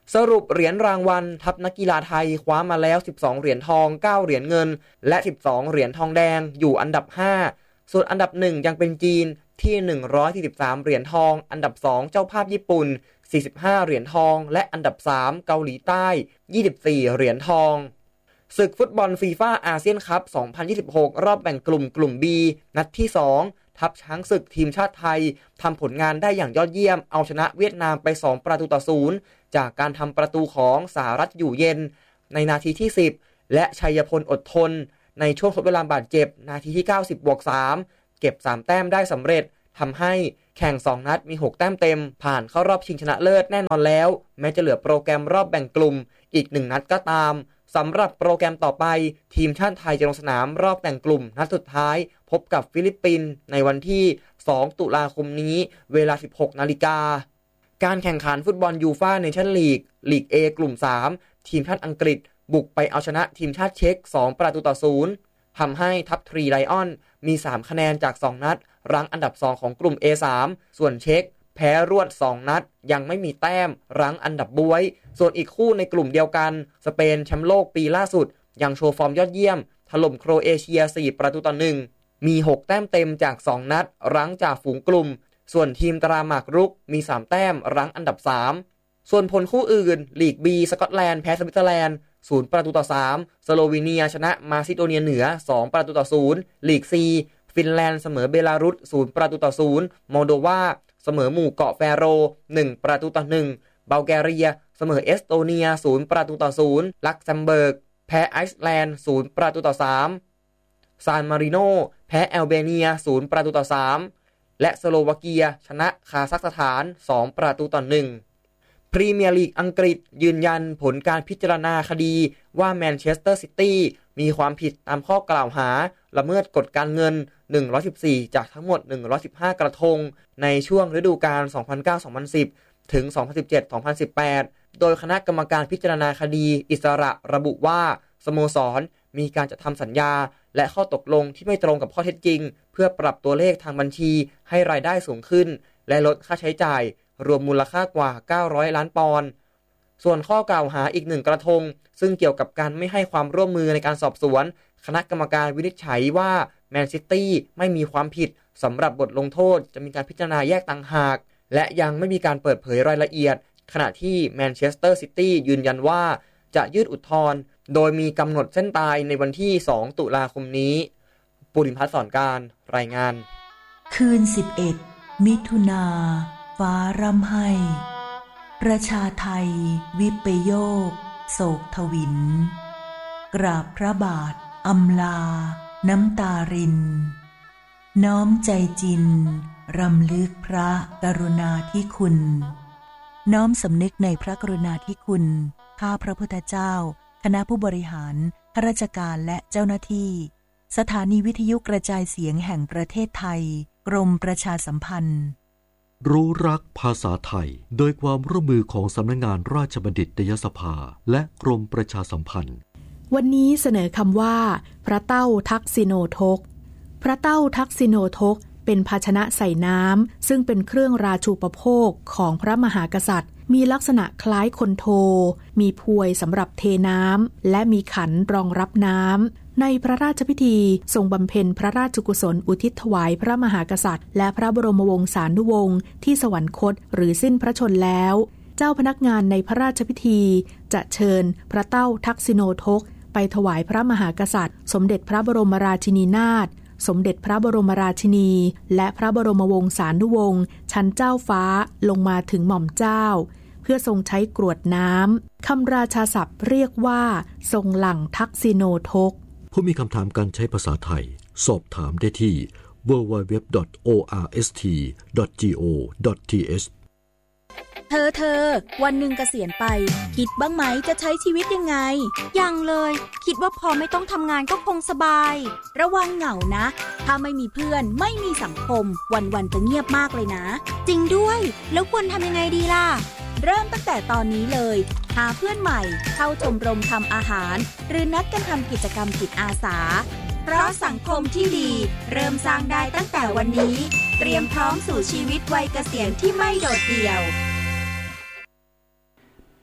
สรุปเหรียญรางวัลทัพนักกีฬาไทยคว้ามาแล้วสิบสองเหรียญทองเก้าเหรียญเงินและสิบสองเหรียญทองแดงอยู่อันดับห้าส่วนอันดับหนึ่งยังเป็นจีนที่หนึ่งร้อยสี่สิบสามเหรียญทองอันดับสองเจ้าภาพญี่ปุ่นสี่สิบห้าเหรียญทองและอันดับสามเกาหลีใต้ยี่สิบสี่เหรียญทองศึกฟุตบอลฟีฟ่าอาเซียนคัพสองพันยี่สิบหกรอบแบ่งกลุ่มกลุ่ม B นัดที่สองทัพช้างศึกทีมชาติไทยทำผลงานได้อย่างยอดเยี่ยมเอาชนะเวียดนามไปสองประตูต่อศูนย์จากการทำประตูของสหรัฐอยู่เย็นในนาทีที่สิบและชัยพลอดทนในช่วงทดเวลาบาดเจ็บนาทีที่เก้าสิบบวกสามเก็บสามแต้มได้สำเร็จทำให้แข่งสองนัดมีหกแต้มเต็มผ่านเข้ารอบชิงชนะเลิศแน่นอนแล้วแม้จะเหลือโปรแกรมรอบแบ่งกลุ่มอีกหนึ่งนัดก็ตามสำหรับโปรแกรมต่อไปทีมชาติไทยจะลงสนามรอบแบ่งกลุ่มนัดสุดท้ายพบกับฟิลิปปินส์ในวันที่สองตุลาคมนี้เวลา สิบหกนาฬิกาการแข่งขันฟุตบอลยูฟ่าเนชั่นลีกลีก A กลุ่มสามทีมชาติอังกฤษบุกไปเอาชนะทีมชาติเช็กสองประตูต่อศูนย์ทำให้ทัพทรีไลออนมีสามคะแนนจากสองนัดรั้งอันดับสองของกลุ่ม เอ สาม ส่วนเช็กแพ้รวดสองนัดยังไม่มีแต้มรั้งอันดับบ๊วยส่วนอีกคู่ในกลุ่มเดียวกันสเปนแชมป์โลกปีล่าสุดยังโชว์ฟอร์มยอดเยี่ยมถล่มโครเอเชียสี่ประตูต่อหนึ่งมีหกแต้มเต็มจากสองนัดรั้งจากฝูงกลุ่มส่วนทีมตราหมากรุกมีสามแต้มรั้งอันดับสามส่วนผลคู่อื่นลีก B สกอตแลนด์แพ้สวิตเซอร์แลนด์ศูนย์ประตูต่อสามสโลวีเนียชนะมาซิโดเนียเหนือสองประตูต่อศูนย์ลีก C ฟินแลนด์เสมอเบลารุสศูนย์ประตูต่อศูนย์โมลโดวาเสมอหมู่เกาะแฟโรหนึ่งประตูต่อหนึ่งบัลแกเรียเสมอเอสโตเนียศูนย์ประตูต่อศูนย์ลักเซมเบิร์กแพ้ไอซ์แลนด์ศูนย์ประตูต่อสามซานมาริโนแพ้แอลเบเนียศูนย์ประตูต่อสามและสโลวาเกียชนะคาซัคสถานสองประตูต่อหนึ่งพรีเมียร์ลีกอังกฤษยืนยันผลการพิจารณาคดีว่าแมนเชสเตอร์ซิตี้มีความผิดตามข้อกล่าวหาละเมิดกฎการเงินหนึ่งร้อยสิบสี่จากทั้งหมดหนึ่งร้อยสิบห้ากระทงในช่วงฤดูกาล สองพันเก้า สองพันสิบ ถึง สองพันสิบเจ็ด สองพันสิบแปด โดยคณะกรรมการพิจารณาคดีอิสระระบุว่าสโมสรมีการจัดทำสัญญาและข้อตกลงที่ไม่ตรงกับข้อเท็จจริงเพื่อปรับตัวเลขทางบัญชีให้รายได้สูงขึ้นและลดค่าใช้จ่ายรวมมูลค่ากว่าเก้าร้อยล้านปอนด์ส่วนข้อกล่าวหาอีกหนึ่งกระทงซึ่งเกี่ยวกับการไม่ให้ความร่วมมือในการสอบสวนคณะกรรมการวินิจฉัยว่าแมนซิตี้ไม่มีความผิดสำหรับบทลงโทษจะมีการพิจารณาแยกต่างหากและยังไม่มีการเปิดเผยรายละเอียดขณะที่แมนเชสเตอร์ซิตี้ยืนยันว่าจะยื่นอุทธรณ์โดยมีกำหนดเส้นตายในวันที่สองตุลาคมนี้ปุริพัฒน์สอนการรายงานคืนสิบเอ็ดมิถุนาฟ้าร่ำไห้ประชาไทยวิปโยคโศกทวินกราบพระบาทอำลาน้ำตารินน้อมใจจินรำลึกพระกรุณาธิคุณน้อมสำนึกในพระกรุณาธิคุณข้าพระพุทธเจ้าคณะผู้บริหารข้าราชการและเจ้าหน้าที่สถานีวิทยุกระจายเสียงแห่งประเทศไทยกรมประชาสัมพันธ์รู้รักภาษาไทยโดยความร่วมมือของสำนักงานราชบัณฑิตยสภาและกรมประชาสัมพันธ์วันนี้เสนอคำว่าพระเต้าทักษิโนทกพระเต้าทักษิโนทกเป็นภาชนะใส่น้ำซึ่งเป็นเครื่องราชูปโภคของพระมหากษัตริย์มีลักษณะคล้ายคนโทมีพวยสำหรับเทน้ำและมีขันรองรับน้ำในพระราชพิธีทรงบำเพ็ญพระราชกุศลอุทิศถวายพระมหากษัตริย์และพระบรมวงศานุวงศ์ที่สวรรคตหรือสิ้นพระชนแล้วเจ้าพนักงานในพระราชพิธีจะเชิญพระเต้าทักษิโนทกไปถวายพระมหากษัตริย์สมเด็จพระบรมราชินีนาถสมเด็จพระบรมราชินีและพระบรมวงศานุวงศ์ชั้นเจ้าฟ้าลงมาถึงหม่อมเจ้าเพื่อทรงใช้กรวดน้ำคำราชาศัพท์เรียกว่าทรงหลั่งทักษิโนทกผู้มีคำถามการใช้ภาษาไทยสอบถามได้ที่ ดับเบิลยู ดับเบิลยู ดับเบิลยู ดอท โอ อาร์ เอส ที ดอท จี โอ ดอท ที เอชเธอเธอวันหนึ่งเกษียณไปคิดบ้างไหมจะใช้ชีวิตยังไงยังเลยคิดว่าพอไม่ต้องทำงานก็คงสบายระวังเหงานะถ้าไม่มีเพื่อนไม่มีสังคมวันๆจะเงียบมากเลยนะจริงด้วยแล้วควรทำยังไงดีล่ะเริ่มตั้งแต่ตอนนี้เลยหาเพื่อนใหม่เข้าชมรมทำอาหารหรือนัดกันทำกิจกรรมจิตอาสาเพราะสังคมที่ดีเริ่มสร้างได้ตั้งแต่วันนี้เตรียมพร้อมสู่ชีวิตวัยเกษียณที่ไม่โดดเดี่ยว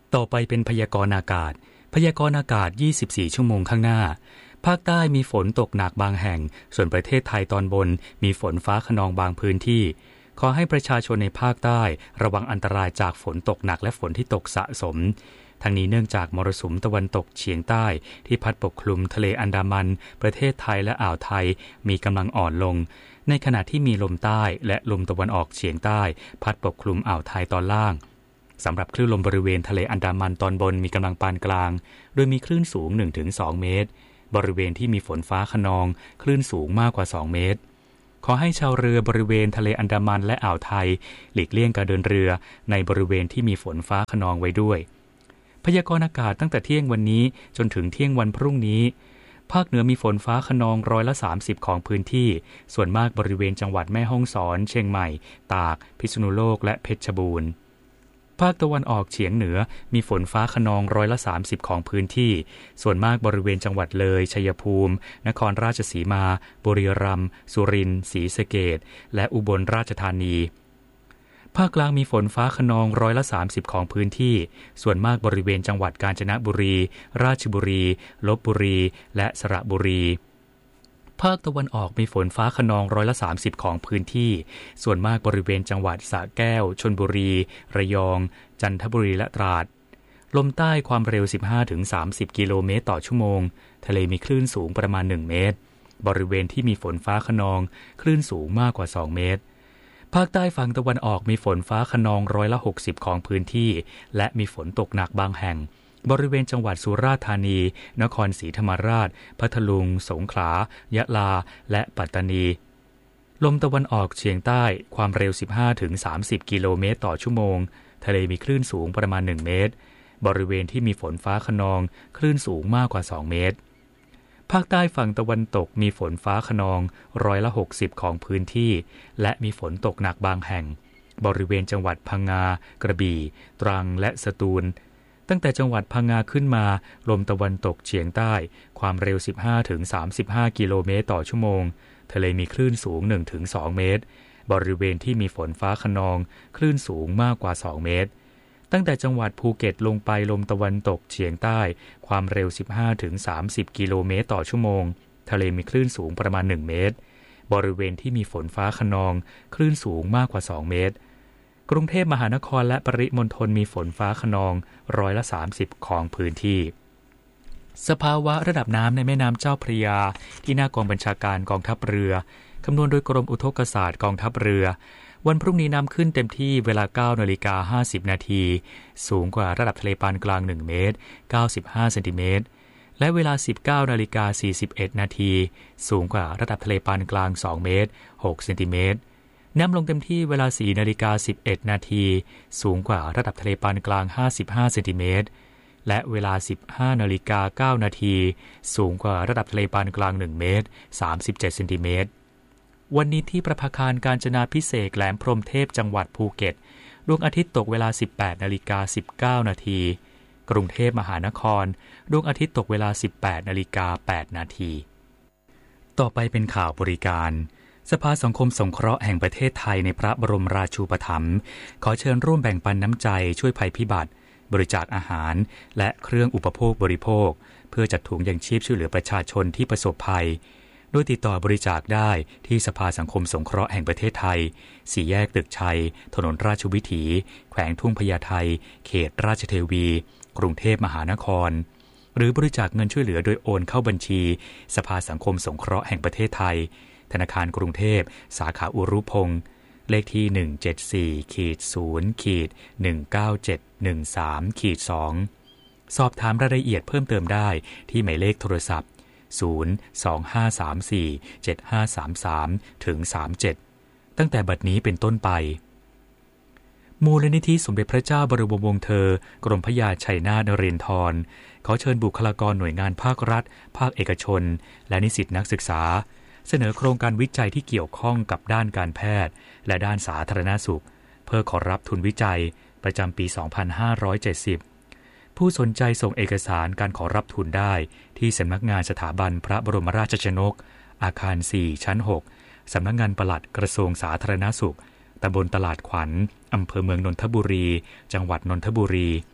ต่อไปเป็นพยากรณ์อากาศพยากรณ์อากาศยี่สิบสี่ชั่วโมงข้างหน้าภาคใต้มีฝนตกหนักบางแห่งส่วนประเทศไทยตอนบนมีฝนฟ้าคะนองบางพื้นที่ขอให้ประชาชนในภาคใต้ระวังอันตรายจากฝนตกหนักและฝนที่ตกสะสมทั้งนี้เนื่องจากมรสุมตะวันตกเฉียงใต้ที่พัดปกคลุมทะเลอันดามันประเทศไทยและอ่าวไทยมีกำลังอ่อนลงในขณะที่มีลมใต้และลมตะวันออกเฉียงใต้พัดปกคลุมอ่าวไทยตอนล่างสำหรับคลื่นลมบริเวณทะเลอันดามันตอนบนมีกำลังปานกลางโดยมีคลื่นสูง หนึ่งถึงสอง เมตรบริเวณที่มีฝนฟ้าคะนองคลื่นสูงมากกว่าสองเมตรขอให้ชาวเรือบริเวณทะเลอันดามันและอ่าวไทยหลีกเลี่ยงการเดินเรือในบริเวณที่มีฝนฟ้าคะนองไว้ด้วยพยากรณ์อากาศตั้งแต่เที่ยงวันนี้จนถึงเที่ยงวันพรุ่งนี้ภาคเหนือมีฝนฟ้าคะนองร้อยละสามสิบของพื้นที่ส่วนมากบริเวณจังหวัดแม่ฮ่องสอนเชียงใหม่ตากพิษณุโลกและเพชรบูรณ์ภาคตะวันออกเฉียงเหนือมีฝนฟ้าคะนองร้อยละสามสิบของพื้นที่ส่วนมากบริเวณจังหวัดเลยชัยภูมินครราชสีมาบุรีรัมย์สุรินทร์ศรีสะเกษและอุบลราชธานีภาคกลางมีฝนฟ้าคะนองร้อยละสามสิบของพื้นที่ส่วนมากบริเวณจังหวัดกาญจนบุรีราชบุรีลพบุรีและสระบุรีภาคตะวันออกมีฝนฟ้าคะนองร้อยละสามสิบของพื้นที่ส่วนมากบริเวณจังหวัดสระแก้วชลบุรีระยองจันทบุรีและตราดลมใต้ความเร็ว สิบห้าถึงสามสิบ กิโลเมตรต่อชั่วโมงทะเลมีคลื่นสูงประมาณหนึ่งเมตรบริเวณที่มีฝนฟ้าคะนองคลื่นสูงมากกว่าสองเมตรภาคใต้ฝั่งตะวันออกมีฝนฟ้าคะนองร้อยละหกสิบของพื้นที่และมีฝนตกหนักบางแห่งบริเวณจังหวัดสุราษฎร์ธานีนครศรีธรรมราชพัทลุงสงขลายะลาและปัตตานีลมตะวันออกเฉียงใต้ความเร็ว สิบห้าถึงสามสิบ กิโลเมตรต่อชั่วโมงทะเลมีคลื่นสูงประมาณหนึ่งเมตรบริเวณที่มีฝนฟ้าคะนองคลื่นสูงมากกว่าสองเมตรภาคใต้ฝั่งตะวันตกมีฝนฟ้าคะนองร้อยละหกสิบของพื้นที่และมีฝนตกหนักบางแห่งบริเวณจังหวัดพังงากระบี่ตรังและสตูลตั้งแต่จังหวัดพังงาขึ้นมาลมตะวันตกเฉียงใต้ความเร็ว สิบห้าถึงสามสิบห้า กิโลเมตรต่อชั่วโมงทะเลมีคลื่นสูง หนึ่งถึงสอง เมตรบริเวณที่มีฝนฟ้าคะนองคลื่นสูงมากกว่าสองเมตรตั้งแต่จังหวัดภูเก็ตลงไปลมตะวันตกเฉียงใต้ความเร็ว สิบห้าถึงสามสิบ กิโลเมตรต่อชั่วโมงทะเลมีคลื่นสูงประมาณหนึ่งเมตรบริเวณที่มีฝนฟ้าคะนองคลื่นสูงมากกว่าสองเมตรกรุงเทพมหานครและปริมณฑลมีฝนฟ้าคะนองร้อยละสามสิบของพื้นที่สภาวะระดับน้ำในแม่น้ำเจ้าพระยาที่หน้ากองบัญชาการกองทัพเรือคำนวณโดยกรมอุทกศาสตร์กองทัพเรือวันพรุ่งนี้น้ำขึ้นเต็มที่เวลา เก้านาฬิกาห้าสิบ นาทีสูงกว่าระดับทะเลปานกลางหนึ่งเมตรเก้าสิบห้าเซนติเมตรและเวลา สิบเก้านาฬิกาสี่สิบเอ็ด นาทีสูงกว่าระดับทะเลปานกลางสองเมตรหกเซนติเมตรน้ำลงเต็มที่เวลา สี่นาฬิกาสิบเอ็ด นาทีสูงกว่าระดับทะเลปานกลางห้าสิบห้าเซนติเมตรและเวลา สิบห้านาฬิกาเก้า นาทีสูงกว่าระดับทะเลปานกลางหนึ่งเมตรสามสิบเจ็ดเซนติเมตรวันนี้ที่ประภาคารกาญจนาภิเษกแหลมพรหมเทพจังหวัดภูเก็ตดวงอาทิตย์ตกเวลา สิบแปดนาฬิกาสิบเก้า นาทีกรุงเทพมหานครดวงอาทิตย์ตกเวลา สิบแปดนาฬิกาแปด นาทีต่อไปเป็นข่าวบริการสภาสังคมสงเคราะห์แห่งประเทศไทยในพระบรมราชูปถัมภ์ขอเชิญร่วมแบ่งปันน้ำใจช่วยภัยพิบัติบริจาคอาหารและเครื่องอุปโภคบริโภคเพื่อจัดถุงยังชีพช่วยเหลือประชาชนที่ประสบภัยโดยติดต่อบริจาคได้ที่สภาสังคมสงเคราะห์แห่งประเทศไทยสี่แยกตึกชัยถนนราชวิถีแขวงทุ่งพญาไทเขตราชเทวีกรุงเทพมหานครหรือบริจาคเงินช่วยเหลือโดยโอนเข้าบัญชีสภาสังคมสงเคราะห์แห่งประเทศไทยธนาคารกรุงเทพสาขาอุรุพงษ์เลขที่ หนึ่งเจ็ดสี่ ศูนย์ หนึ่งเก้าเจ็ด หนึ่งสาม สอง สอบถามรายละเอียดเพิ่มเติมได้ที่หมายเลขโทรศัพท์ศูนย์ สอง ห้า สาม สี่ เจ็ด ห้า สาม สาม ถึง สามสิบเจ็ดตั้งแต่บัดนี้เป็นต้นไปมูลนิธิสมเด็จพระเจ้าบรมวงศ์เธอกรมพระยาชัยนาทนเรนทรขอเชิญบุคลากรหน่วยงานภาครัฐภาคเอกชนและนิสิตนักศึกษาเสนอโครงการวิจัยที่เกี่ยวข้องกับด้านการแพทย์และด้านสาธารณสุขเพื่อขอรับทุนวิจัยประจำปี สองพันห้าร้อยเจ็ดสิบ ผู้สนใจส่งเอกสารการขอรับทุนได้ที่สำนักงานสถาบันพระบรมราชชนกอาคาร สี่ ชั้น หก สำนักงานปลัดกระทรวงสาธารณสุขตำบลตลาดขวัญอำเภอเมืองนนทบุรีจังหวัดนนทบุรี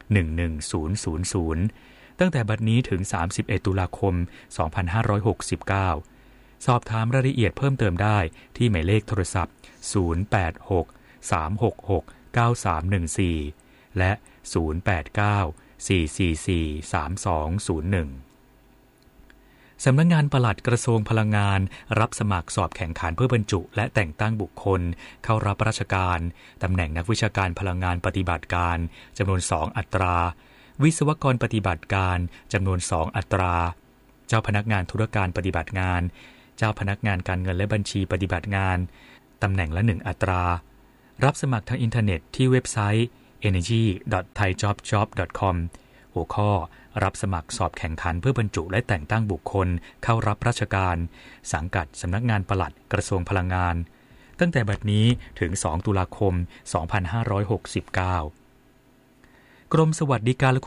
หนึ่งหนึ่งศูนย์ศูนย์ศูนย์ตั้งแต่บัดนี้ถึงสามสิบเอ็ดตุลาคมสองพันห้าร้อยหกสิบเก้าสอบถามรายละเอียดเพิ่มเติมได้ที่หมายเลขโทรศัพท์ศูนย์ แปด หก สาม หก หก เก้า สาม หนึ่ง สี่และศูนย์ แปด เก้า สี่ สี่ สี่ สาม สอง ศูนย์ หนึ่งสำนักงานปลัดกระทรวงพลังงานรับสมัครสอบแข่งขันเพื่อบรรจุและแต่งตั้งบุคคลเข้ารับราชการตำแหน่งนักวิชาการพลังงานปฏิบัติการจำนวนสองอัตราวิศวกรปฏิบัติการจำนวนสองอัตราเจ้าพนักงานธุรการปฏิบัติงานเจ้าพนักงานการเงินและบัญชีปฏิบัติงานตำแหน่งละหนึ่งอัตรารับสมัครทางอินเทอร์เน็ตที่เว็บไซต์ เอเนจี ดอท ไทยจ็อบจ็อบ ดอท คอม หัวข้อรับสมัครสอบแข่งขันเพื่อบรรจุและแต่งตั้งบุคคลเข้ารับราชการสังกัดสำนักงานปลัดกระทรวงพลังงานตั้งแต่บัดนี้ถึงสองตุลาคมสองพันห้าร้อยหกสิบเก้ากรมสวัสดิการและ